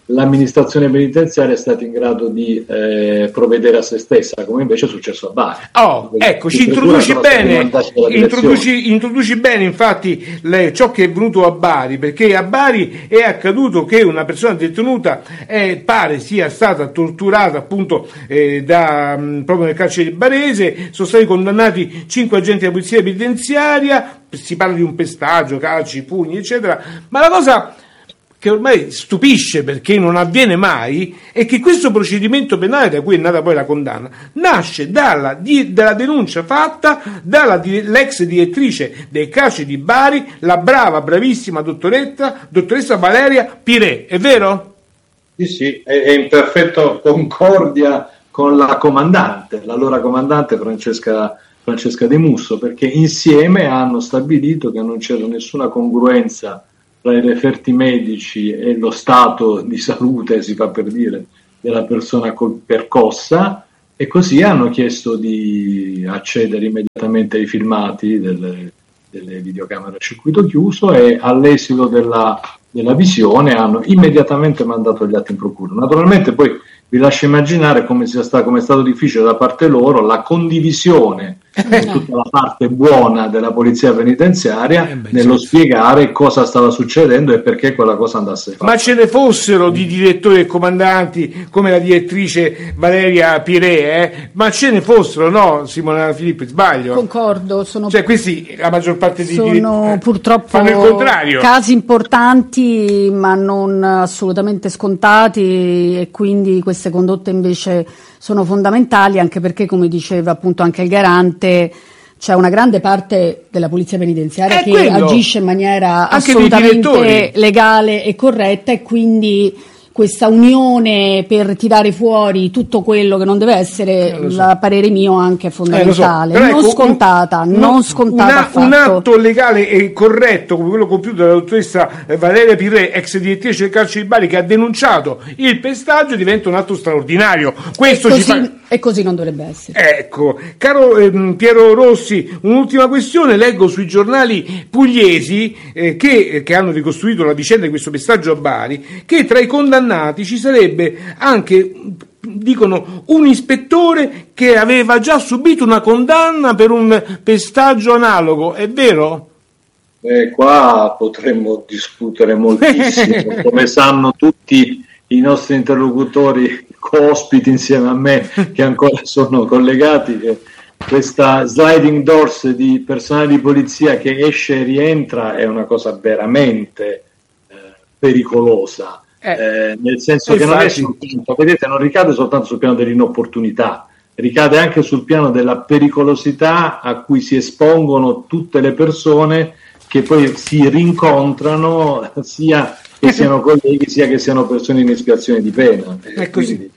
l'amministrazione penitenziaria è stata in grado di eh, provvedere a se stessa, come invece è successo a Bari. Oh, ecco, ci introduci bene, introduci, introduci bene infatti le, ciò che è venuto a Bari, perché a Bari è accaduto che una persona detenuta eh, pare sia stata torturata appunto eh, da, mh, proprio nel carcere di Barese, sono stati condannati cinque agenti della polizia penitenziaria, si parla di un pestaggio, calci, pugni, eccetera, ma la cosa che ormai stupisce perché non avviene mai è che questo procedimento penale, da cui è nata poi la condanna, nasce dalla, di, dalla denuncia fatta dall'ex direttrice del carcere di Bari, la brava, bravissima dottoressa, dottoressa Valeria Pirè, è vero? Sì, sì, è, è in perfetta concordia con la comandante, l'allora comandante Francesca, Francesca De Musso, perché insieme hanno stabilito che non c'era nessuna congruenza tra i referti medici e lo stato di salute, si fa per dire, della persona col- percossa, e così hanno chiesto di accedere immediatamente ai filmati delle, delle videocamere a circuito chiuso e all'esito della, della visione hanno immediatamente mandato gli atti in procura. Naturalmente poi vi lascio immaginare come sia stato, come è stato difficile da parte loro la condivisione di tutta la parte buona della polizia penitenziaria eh beh, nello certo. spiegare cosa stava succedendo e perché quella cosa andasse fatta. Ma ce ne fossero di direttori e comandanti come la direttrice Valeria Pirè, eh? ma ce ne fossero, no Simona Filippi, sbaglio? Concordo, sono cioè questi la maggior parte di sono eh, purtroppo fanno il contrario. Casi importanti ma non assolutamente scontati, e quindi queste condotte invece sono fondamentali, anche perché, come diceva appunto anche il garante, c'è una grande parte della polizia penitenziaria è che quello. agisce in maniera anche assolutamente legale e corretta, e quindi questa unione per tirare fuori tutto quello che non deve essere, eh, so. a parere mio, anche è fondamentale, eh, so. non ecco, scontata, un, non scontata una, un atto legale e corretto come quello compiuto dalla dottoressa Valeria Pirè, ex direttrice del carcere di Bari, che ha denunciato il pestaggio, diventa un atto straordinario. Questo e, così, ci fa... e così non dovrebbe essere. Ecco, caro ehm, Piero Rossi, un'ultima questione. Leggo sui giornali pugliesi eh, che, che hanno ricostruito la vicenda di questo pestaggio a Bari, che tra i condannati ci sarebbe anche, dicono, un ispettore che aveva già subito una condanna per un pestaggio analogo, è vero? Eh, qua potremmo discutere moltissimo, come sanno tutti i nostri interlocutori co-ospiti insieme a me che ancora sono collegati, che questa sliding doors di personale di polizia che esce e rientra è una cosa veramente eh, pericolosa. Eh, eh, nel senso che non è soltanto, vedete, non ricade soltanto sul piano dell'inopportunità, ricade anche sul piano della pericolosità a cui si espongono tutte le persone che poi si rincontrano, sia che siano colleghi sia che siano persone in espiazione di pena. È così. Quindi,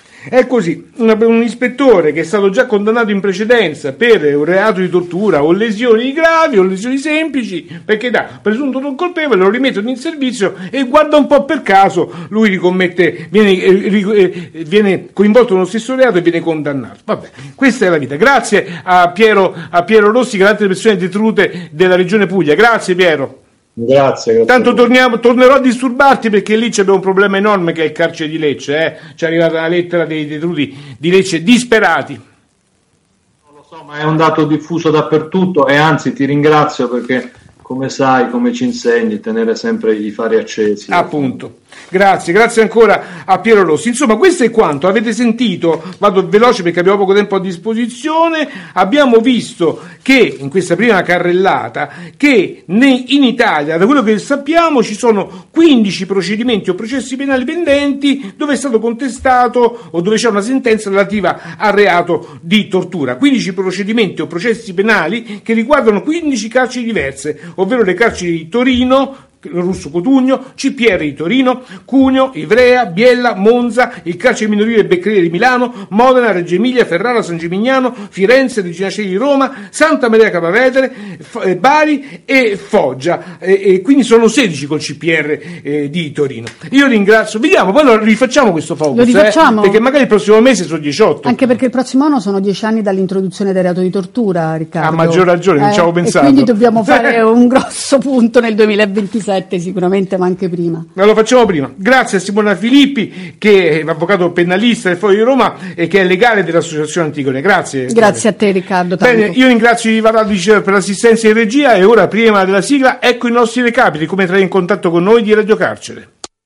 È così, un, un ispettore che è stato già condannato in precedenza per un reato di tortura o lesioni gravi o lesioni semplici, perché da presunto non colpevole lo rimettono in servizio e guarda un po' per caso lui ricommette, viene, eh, viene coinvolto nello stesso reato e viene condannato. Vabbè, questa è la vita. Grazie a Piero, a Piero Rossi, garante delle persone detenute della Regione Puglia. Grazie Piero. Grazie, grazie. Tanto torniamo, tornerò a disturbarti perché lì c'è un problema enorme che è il carcere di Lecce, eh? Ci è arrivata una lettera dei detenuti di Lecce disperati. Non lo so, ma è un dato diffuso dappertutto e anzi ti ringrazio perché, come sai, come ci insegni, tenere sempre i fari accesi. Appunto. Grazie, grazie ancora a Piero Rossi. Insomma, questo è quanto avete sentito. Vado veloce perché abbiamo poco tempo a disposizione. Abbiamo visto che in questa prima carrellata che in Italia, da quello che sappiamo, ci sono quindici procedimenti o processi penali pendenti dove è stato contestato o dove c'è una sentenza relativa al reato di tortura. quindici procedimenti o processi penali che riguardano quindici carceri diverse, ovvero le carceri di Torino, Russo Cotugno, C P R di Torino, Cuneo, Ivrea, Biella, Monza, il carcere minorile Beccaria di Milano, Modena, Reggio Emilia, Ferrara, San Gimignano, Firenze, Regina Coeli di Roma, Santa Maria Capua Vetere, F- Bari e Foggia, e, e quindi sono sedici col C P R eh, di Torino. Io ringrazio, vediamo, poi lo rifacciamo questo focus, lo rifacciamo, eh, perché magari il prossimo mese sono diciotto. Anche perché il prossimo anno sono dieci anni dall'introduzione del reato di tortura, Riccardo. A maggior ragione, non eh, ci avevo pensato. E quindi dobbiamo fare un grosso punto nel duemilaventisei. sette sicuramente, ma anche prima. Ma lo facciamo prima. Grazie a Simona Filippi, che è avvocato penalista del Foro di Roma e che è legale dell'Associazione Antigone. Grazie. Grazie a te, Riccardo. Tanto. Bene, io ringrazio Iva Radic per l'assistenza in regia e ora, prima della sigla, ecco i nostri recapiti, come entrare in contatto con noi di Radio Carcere.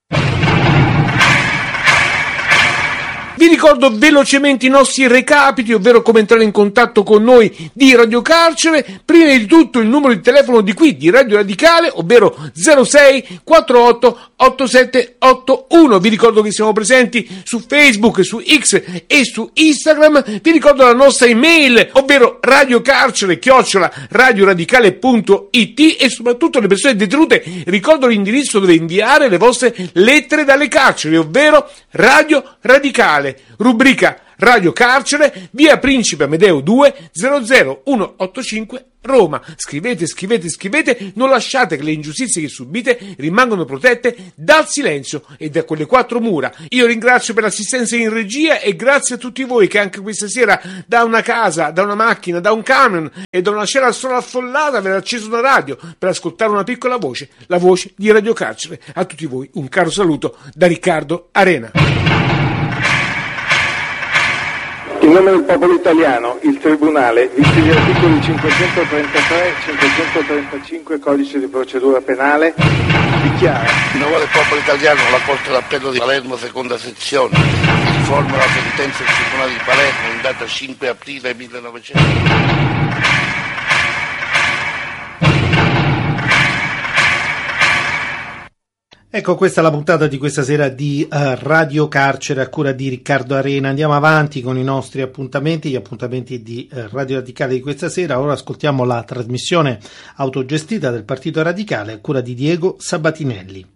Vi ricordo velocemente i nostri recapiti, ovvero come entrare in contatto con noi di Radio Carcere. Prima di tutto il numero di telefono di qui, di Radio Radicale, ovvero zero sei quarantotto ottantasette ottantuno. Vi ricordo che siamo presenti su Facebook, su X e su Instagram. Vi ricordo la nostra email, ovvero radiocarcere chiocciola radioradicale punto it, e soprattutto le persone detenute ricordo l'indirizzo dove inviare le vostre lettere dalle carceri, ovvero Radio Radicale, rubrica Radio Carcere, via Principe Amedeo due, zero zero uno otto cinque, Roma. Scrivete, scrivete, scrivete, non lasciate che le ingiustizie che subite rimangano protette dal silenzio e da quelle quattro mura. Io ringrazio per l'assistenza in regia e grazie a tutti voi che anche questa sera da una casa, da una macchina, da un camion e da una cella sola affollata aver acceso una radio per ascoltare una piccola voce, la voce di Radio Carcere. A tutti voi un caro saluto da Riccardo Arena. In nome del popolo italiano, il Tribunale, visti gli articoli cinquecentotrentatré e cinquecentotrentacinque Codice di procedura penale, dichiara: in nome del popolo italiano, la Corte d'Appello di Palermo, seconda sezione, riforma la sentenza del Tribunale di Palermo in data cinque aprile millenovecento. Ecco, questa è la puntata di questa sera di uh, Radio Carcere a cura di Riccardo Arena. Andiamo avanti con i nostri appuntamenti, gli appuntamenti di uh, Radio Radicale di questa sera. Ora ascoltiamo la trasmissione autogestita del Partito Radicale a cura di Diego Sabatinelli.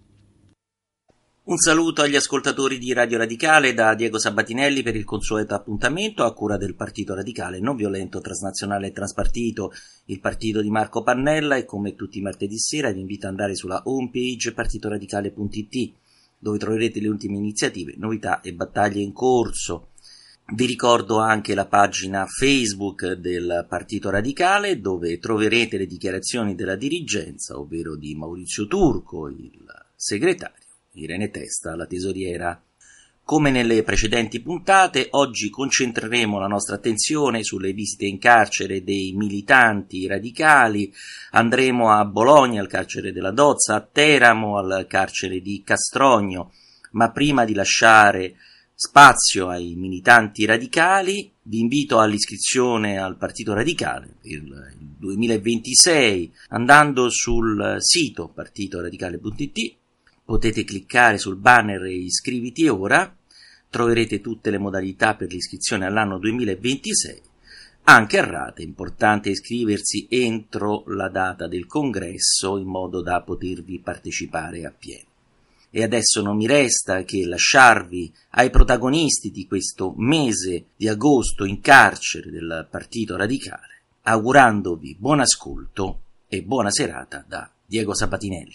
Un saluto agli ascoltatori di Radio Radicale da Diego Sabatinelli per il consueto appuntamento a cura del Partito Radicale non violento, transnazionale e transpartito, il partito di Marco Pannella, e come tutti i martedì sera vi invito ad andare sulla homepage partitoradicale punto it, dove troverete le ultime iniziative, novità e battaglie in corso. Vi ricordo anche la pagina Facebook del Partito Radicale, dove troverete le dichiarazioni della dirigenza, ovvero di Maurizio Turco, il segretario, Irene Testa, la tesoriera. Come nelle precedenti puntate, oggi concentreremo la nostra attenzione sulle visite in carcere dei militanti radicali. Andremo a Bologna, al carcere della Dozza, a Teramo, al carcere di Castrogno. Ma prima di lasciare spazio ai militanti radicali, vi invito all'iscrizione al Partito Radicale per il duemilaventisei, andando sul sito partitoradicale punto it. Potete cliccare sul banner e iscriviti ora, troverete tutte le modalità per l'iscrizione all'anno duemilaventisei, anche a rate. È importante iscriversi entro la data del congresso in modo da potervi partecipare appieno. E adesso non mi resta che lasciarvi ai protagonisti di questo mese di agosto in carcere del Partito Radicale, augurandovi buon ascolto e buona serata da Diego Sabatinelli.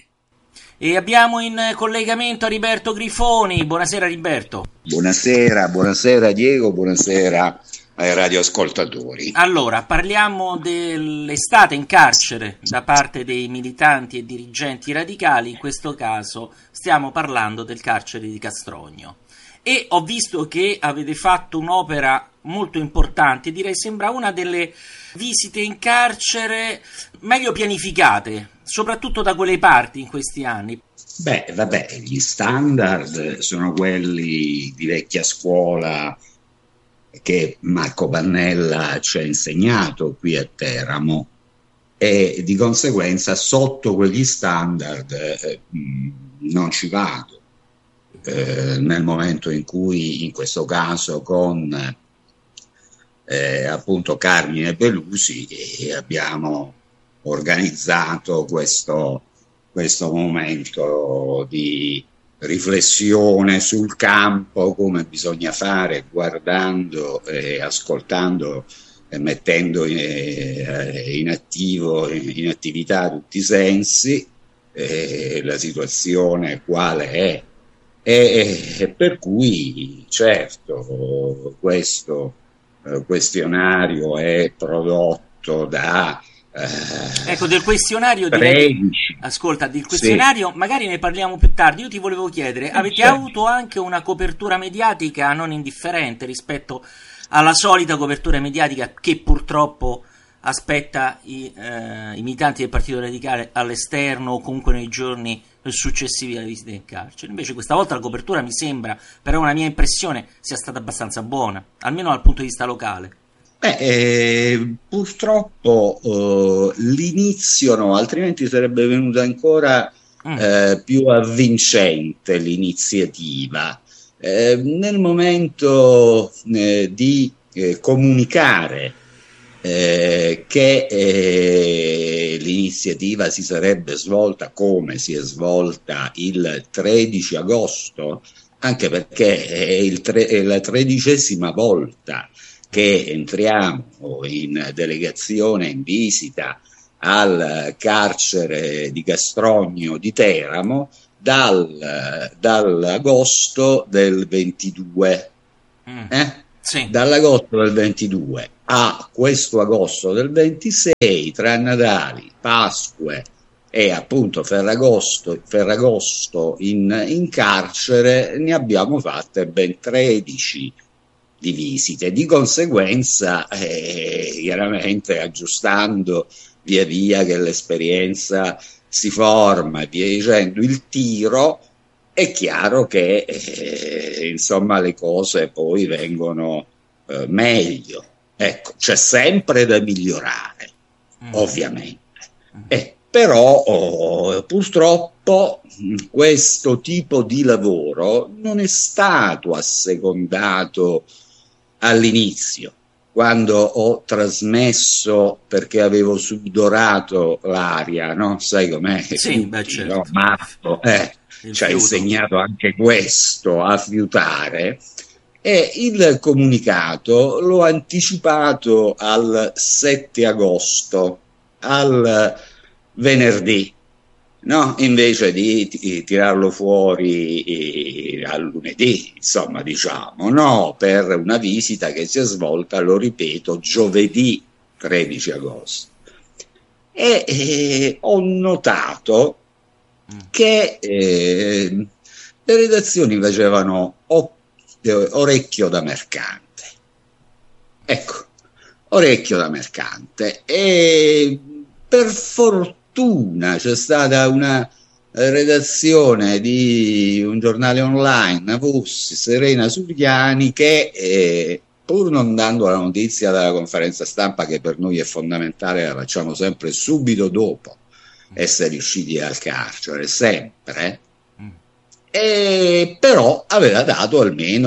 E abbiamo in collegamento Riberto Grifoni. Buonasera Riberto. Buonasera, buonasera Diego, buonasera ai radioascoltatori. Allora, parliamo dell'estate in carcere da parte dei militanti e dirigenti radicali. In questo caso stiamo parlando del carcere di Castrogno. E ho visto che avete fatto un'opera molto importante, direi sembra una delle visite in carcere meglio pianificate, soprattutto da quelle parti in questi anni. Beh, vabbè, gli standard sono quelli di vecchia scuola che Marco Pannella ci ha insegnato qui a Teramo, e di conseguenza sotto quegli standard eh, non ci vado. Eh, nel momento in cui, in questo caso con eh, appunto Carmine Pelusi, eh, abbiamo organizzato questo, questo momento di riflessione sul campo, come bisogna fare, guardando e ascoltando e mettendo in, eh, in attivo, in attività tutti i sensi, eh, la situazione quale è. E, e per cui certo questo eh, questionario è prodotto da Eh, ecco, del questionario direi, ascolta, del questionario sì. Magari ne parliamo più tardi. Io ti volevo chiedere, avete certo. avuto anche una copertura mediatica non indifferente rispetto alla solita copertura mediatica che purtroppo aspetta i, eh, i militanti del Partito Radicale all'esterno o comunque nei giorni successivi alle visite in carcere. Invece questa volta la copertura, mi sembra, però una mia impressione, sia stata abbastanza buona, almeno dal punto di vista locale. Beh, eh, purtroppo eh, l'inizio no, altrimenti sarebbe venuta ancora mm. eh, più avvincente l'iniziativa. Eh, nel momento eh, di eh, comunicare eh, che eh, l'iniziativa si sarebbe svolta come si è svolta il tredici agosto, anche perché è, il tre, è la tredicesima volta che entriamo in delegazione, in visita al carcere di Castrogno di Teramo dal, dall'agosto del ventidue. Eh? Sì. Dall'agosto del ventidue a questo agosto del ventisei, tra Natali, Pasque e appunto Ferragosto, Ferragosto in, in carcere, ne abbiamo fatte ben tredici di visite. Di conseguenza, eh, chiaramente aggiustando via via che l'esperienza si forma e via dicendo il tiro, è chiaro che eh, insomma le cose poi vengono eh, meglio. Ecco, c'è sempre da migliorare, mm. ovviamente. Eh, però oh, purtroppo questo tipo di lavoro non è stato assecondato all'inizio, quando ho trasmesso, perché avevo sudorato l'aria, no? Sai com'è? Sì, tutti, beh, certo. No? Marco eh, ci ha insegnato anche questo, a fiutare, e il comunicato l'ho anticipato al sette agosto, al venerdì, no? Invece di, di tirarlo fuori eh, al lunedì, insomma, diciamo, no? Per una visita che si è svolta, lo ripeto, giovedì tredici agosto. E eh, ho notato che eh, le redazioni facevano o, eh, orecchio da mercante. Ecco, orecchio da mercante. E per fortuna c'è stata una redazione di un giornale online, Pussi, Serena Suriani, che eh, pur non dando la notizia della conferenza stampa, che per noi è fondamentale, la facciamo sempre subito dopo essere usciti dal carcere, sempre, e però aveva dato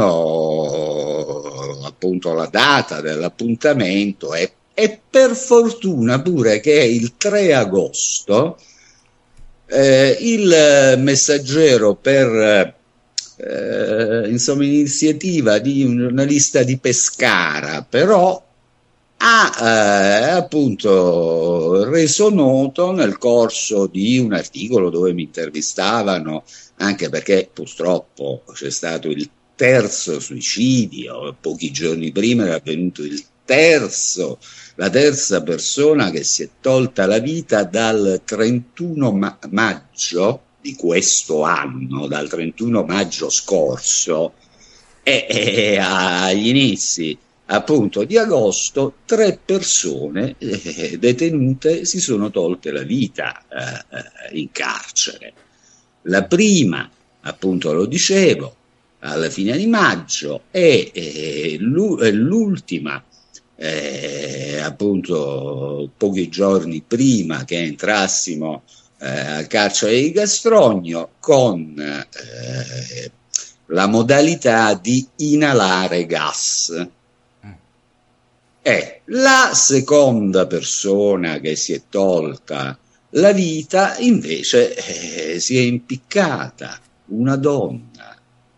almeno appunto la data dell'appuntamento, e, e per fortuna pure che il tre agosto eh, il Messaggero, per eh, insomma iniziativa di un giornalista di Pescara, però ha eh, appunto reso noto nel corso di un articolo dove mi intervistavano, anche perché purtroppo c'è stato il terzo suicidio, pochi giorni prima era avvenuto il terzo, la terza persona che si è tolta la vita dal trentuno ma- maggio di questo anno, dal trentuno maggio scorso, e, e agli inizi appunto di agosto tre persone eh, detenute si sono tolte la vita eh, in carcere. La prima, appunto lo dicevo, alla fine di maggio, e eh, l'ultima eh, appunto pochi giorni prima che entrassimo eh, al carcere di Castrogno, con eh, la modalità di inalare gas. E la seconda persona che si è tolta la vita invece eh, si è impiccata, una donna.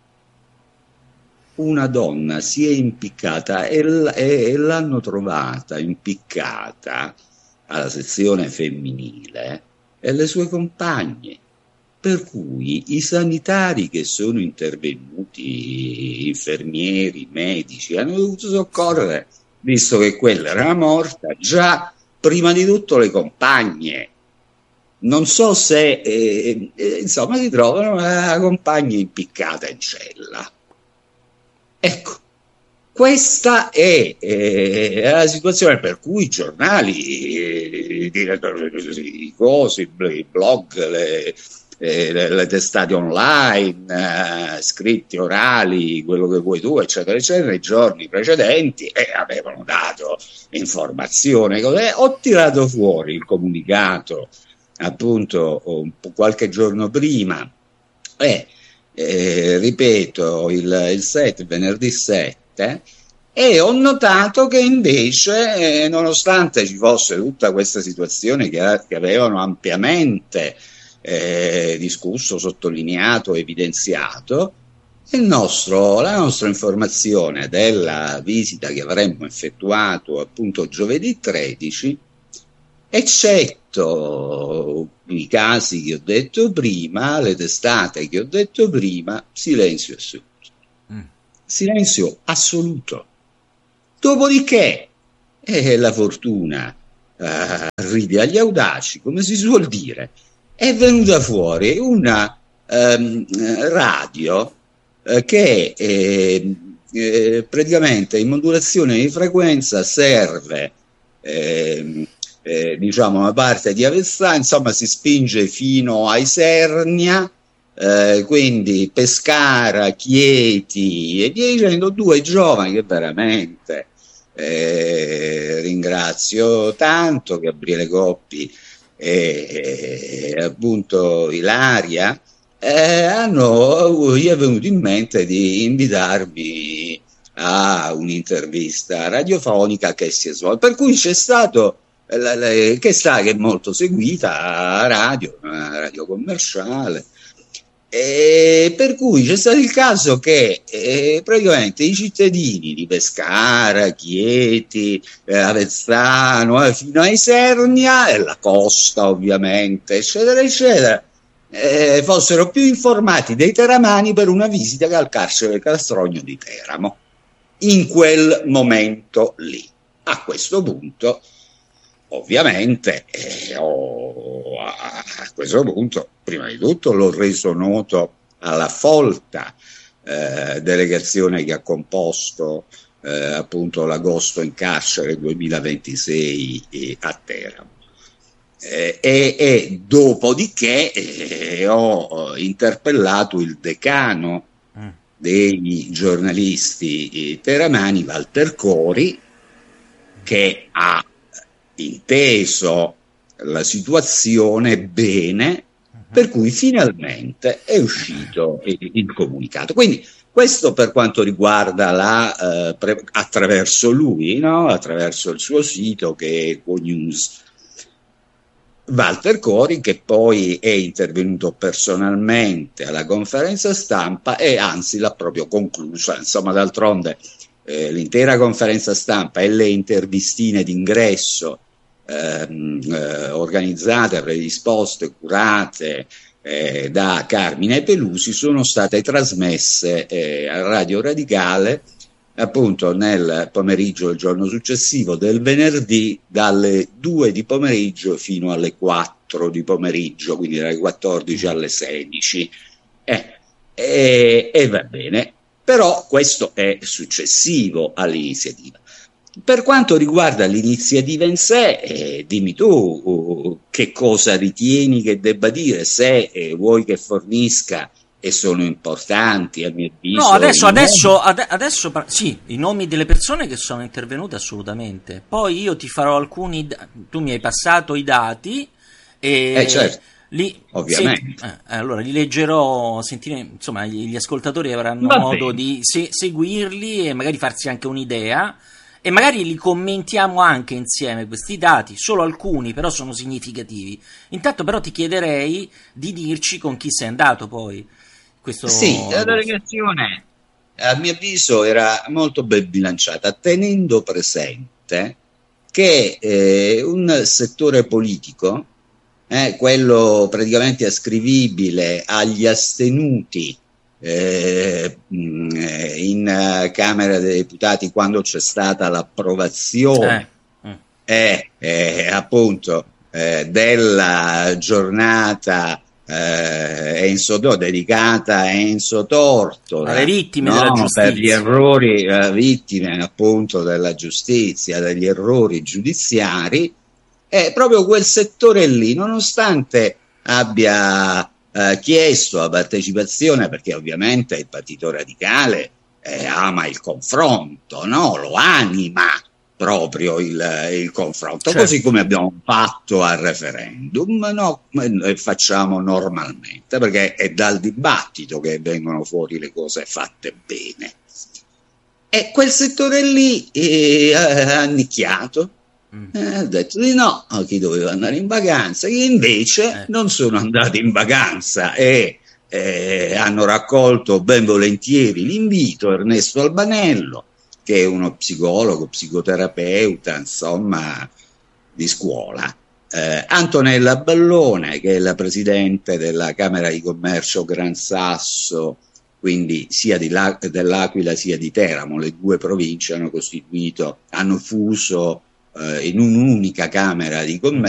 Una donna si è impiccata e, l- e l'hanno trovata impiccata alla sezione femminile e le sue compagne. Per cui i sanitari che sono intervenuti, infermieri, medici, hanno dovuto soccorrere, visto che quella era morta, già prima di tutto le compagne. Non so se, eh, eh, insomma, si trovano la compagna impiccata in cella. Ecco, questa è eh, la situazione per cui i giornali, eh, i cosi, i blog, le, eh, le, le testate online, eh, scritti orali, quello che vuoi tu, eccetera, eccetera, nei giorni precedenti eh, avevano dato informazione. Ho tirato fuori il comunicato appunto un po' qualche giorno prima e eh, ripeto il, il sette, venerdì sette, e ho notato che invece eh, nonostante ci fosse tutta questa situazione che, che avevano ampiamente eh, discusso, sottolineato, evidenziato, il nostro, la nostra informazione della visita che avremmo effettuato appunto giovedì tredici, eccetto i casi che ho detto prima, le testate che ho detto prima, silenzio assoluto. Mm. Silenzio assoluto. Dopodiché, eh, la fortuna eh, ride agli audaci, come si suol dire, è venuta fuori una ehm, radio eh, che eh, eh, praticamente in modulazione di frequenza serve eh, Eh, diciamo una parte di Avezzano, insomma si spinge fino a Isernia, eh, quindi Pescara, Chieti e via dicendo, due giovani che veramente eh, ringrazio tanto, Gabriele Coppi e, e appunto Ilaria, eh, hanno, gli è venuto in mente di invitarmi a un'intervista radiofonica che si è svolta, per cui c'è stato La, la, che sta che è molto seguita a radio, una radio commerciale, e per cui c'è stato il caso che eh, praticamente i cittadini di Pescara, Chieti, eh, Avezzano, eh, fino a Isernia e la costa ovviamente, eccetera eccetera, eh, fossero più informati dei teramani per una visita che al carcere del Castrogno di Teramo in quel momento lì. A questo punto ovviamente eh, ho, a questo punto prima di tutto l'ho reso noto alla folta eh, delegazione che ha composto eh, appunto l'agosto in carcere duemilaventisei eh, a Teramo eh, e, e dopodiché eh, ho interpellato il decano mm. dei giornalisti eh, teramani, Walter Cori, che ha inteso la situazione bene, per cui finalmente è uscito il, il comunicato. Quindi questo per quanto riguarda la eh, pre- attraverso lui, no? Attraverso il suo sito che è Econews. Walter Cori, che poi è intervenuto personalmente alla conferenza stampa e anzi l'ha proprio conclusa, insomma, d'altronde eh, l'intera conferenza stampa e le intervistine d'ingresso Ehm, eh, organizzate, predisposte, curate eh, da Carmine Pelusi sono state trasmesse eh, a Radio Radicale appunto nel pomeriggio del giorno successivo del venerdì dalle due di pomeriggio fino alle quattro di pomeriggio, quindi dalle quattordici alle sedici eh, e, e va bene, però questo è successivo all'iniziativa. Per quanto riguarda l'iniziativa in sé, eh, dimmi tu uh, che cosa ritieni che debba dire, se eh, vuoi che fornisca, e sono importanti a mio avviso. No, adesso, adesso, ad, adesso sì, i nomi delle persone che sono intervenute assolutamente. Poi io ti farò alcuni, tu mi hai passato i dati e eh, certo. Li, ovviamente se, eh, allora li leggerò, sentire, insomma gli, gli ascoltatori avranno Va modo bene. di se, seguirli e magari farsi anche un'idea. E magari li commentiamo anche insieme questi dati, solo alcuni però sono significativi. Intanto però ti chiederei di dirci con chi sei andato poi. Questo... Sì, la delegazione a mio avviso era molto ben bilanciata, tenendo presente che eh, un settore politico, eh, quello praticamente ascrivibile agli astenuti Eh, in uh, Camera dei Deputati quando c'è stata l'approvazione eh. è, è appunto eh, della giornata eh, Enzo, dedicata a Enzo Tortora, alle vittime no? della giustizia, per gli errori, eh, vittime appunto della giustizia, degli errori giudiziari, è proprio quel settore lì, nonostante abbia eh, chiesto la partecipazione, perché ovviamente il Partito Radicale eh, ama il confronto, no? Lo anima proprio il, il confronto, certo. Così come abbiamo fatto al referendum, no? E facciamo normalmente, perché è dal dibattito che vengono fuori le cose fatte bene. E quel settore lì eh, ha annicchiato, mm. eh, ha detto di no a chi doveva andare in vacanza, che invece eh. non sono andati in vacanza e eh, hanno raccolto ben volentieri l'invito. Ernesto Albanello, che è uno psicologo, psicoterapeuta, insomma, di scuola. Eh, Antonella Ballone, che è la presidente della Camera di Commercio Gran Sasso, quindi sia di La- dell'Aquila sia di Teramo, le due province hanno costituito, hanno fuso eh, in un'unica Camera di Commercio.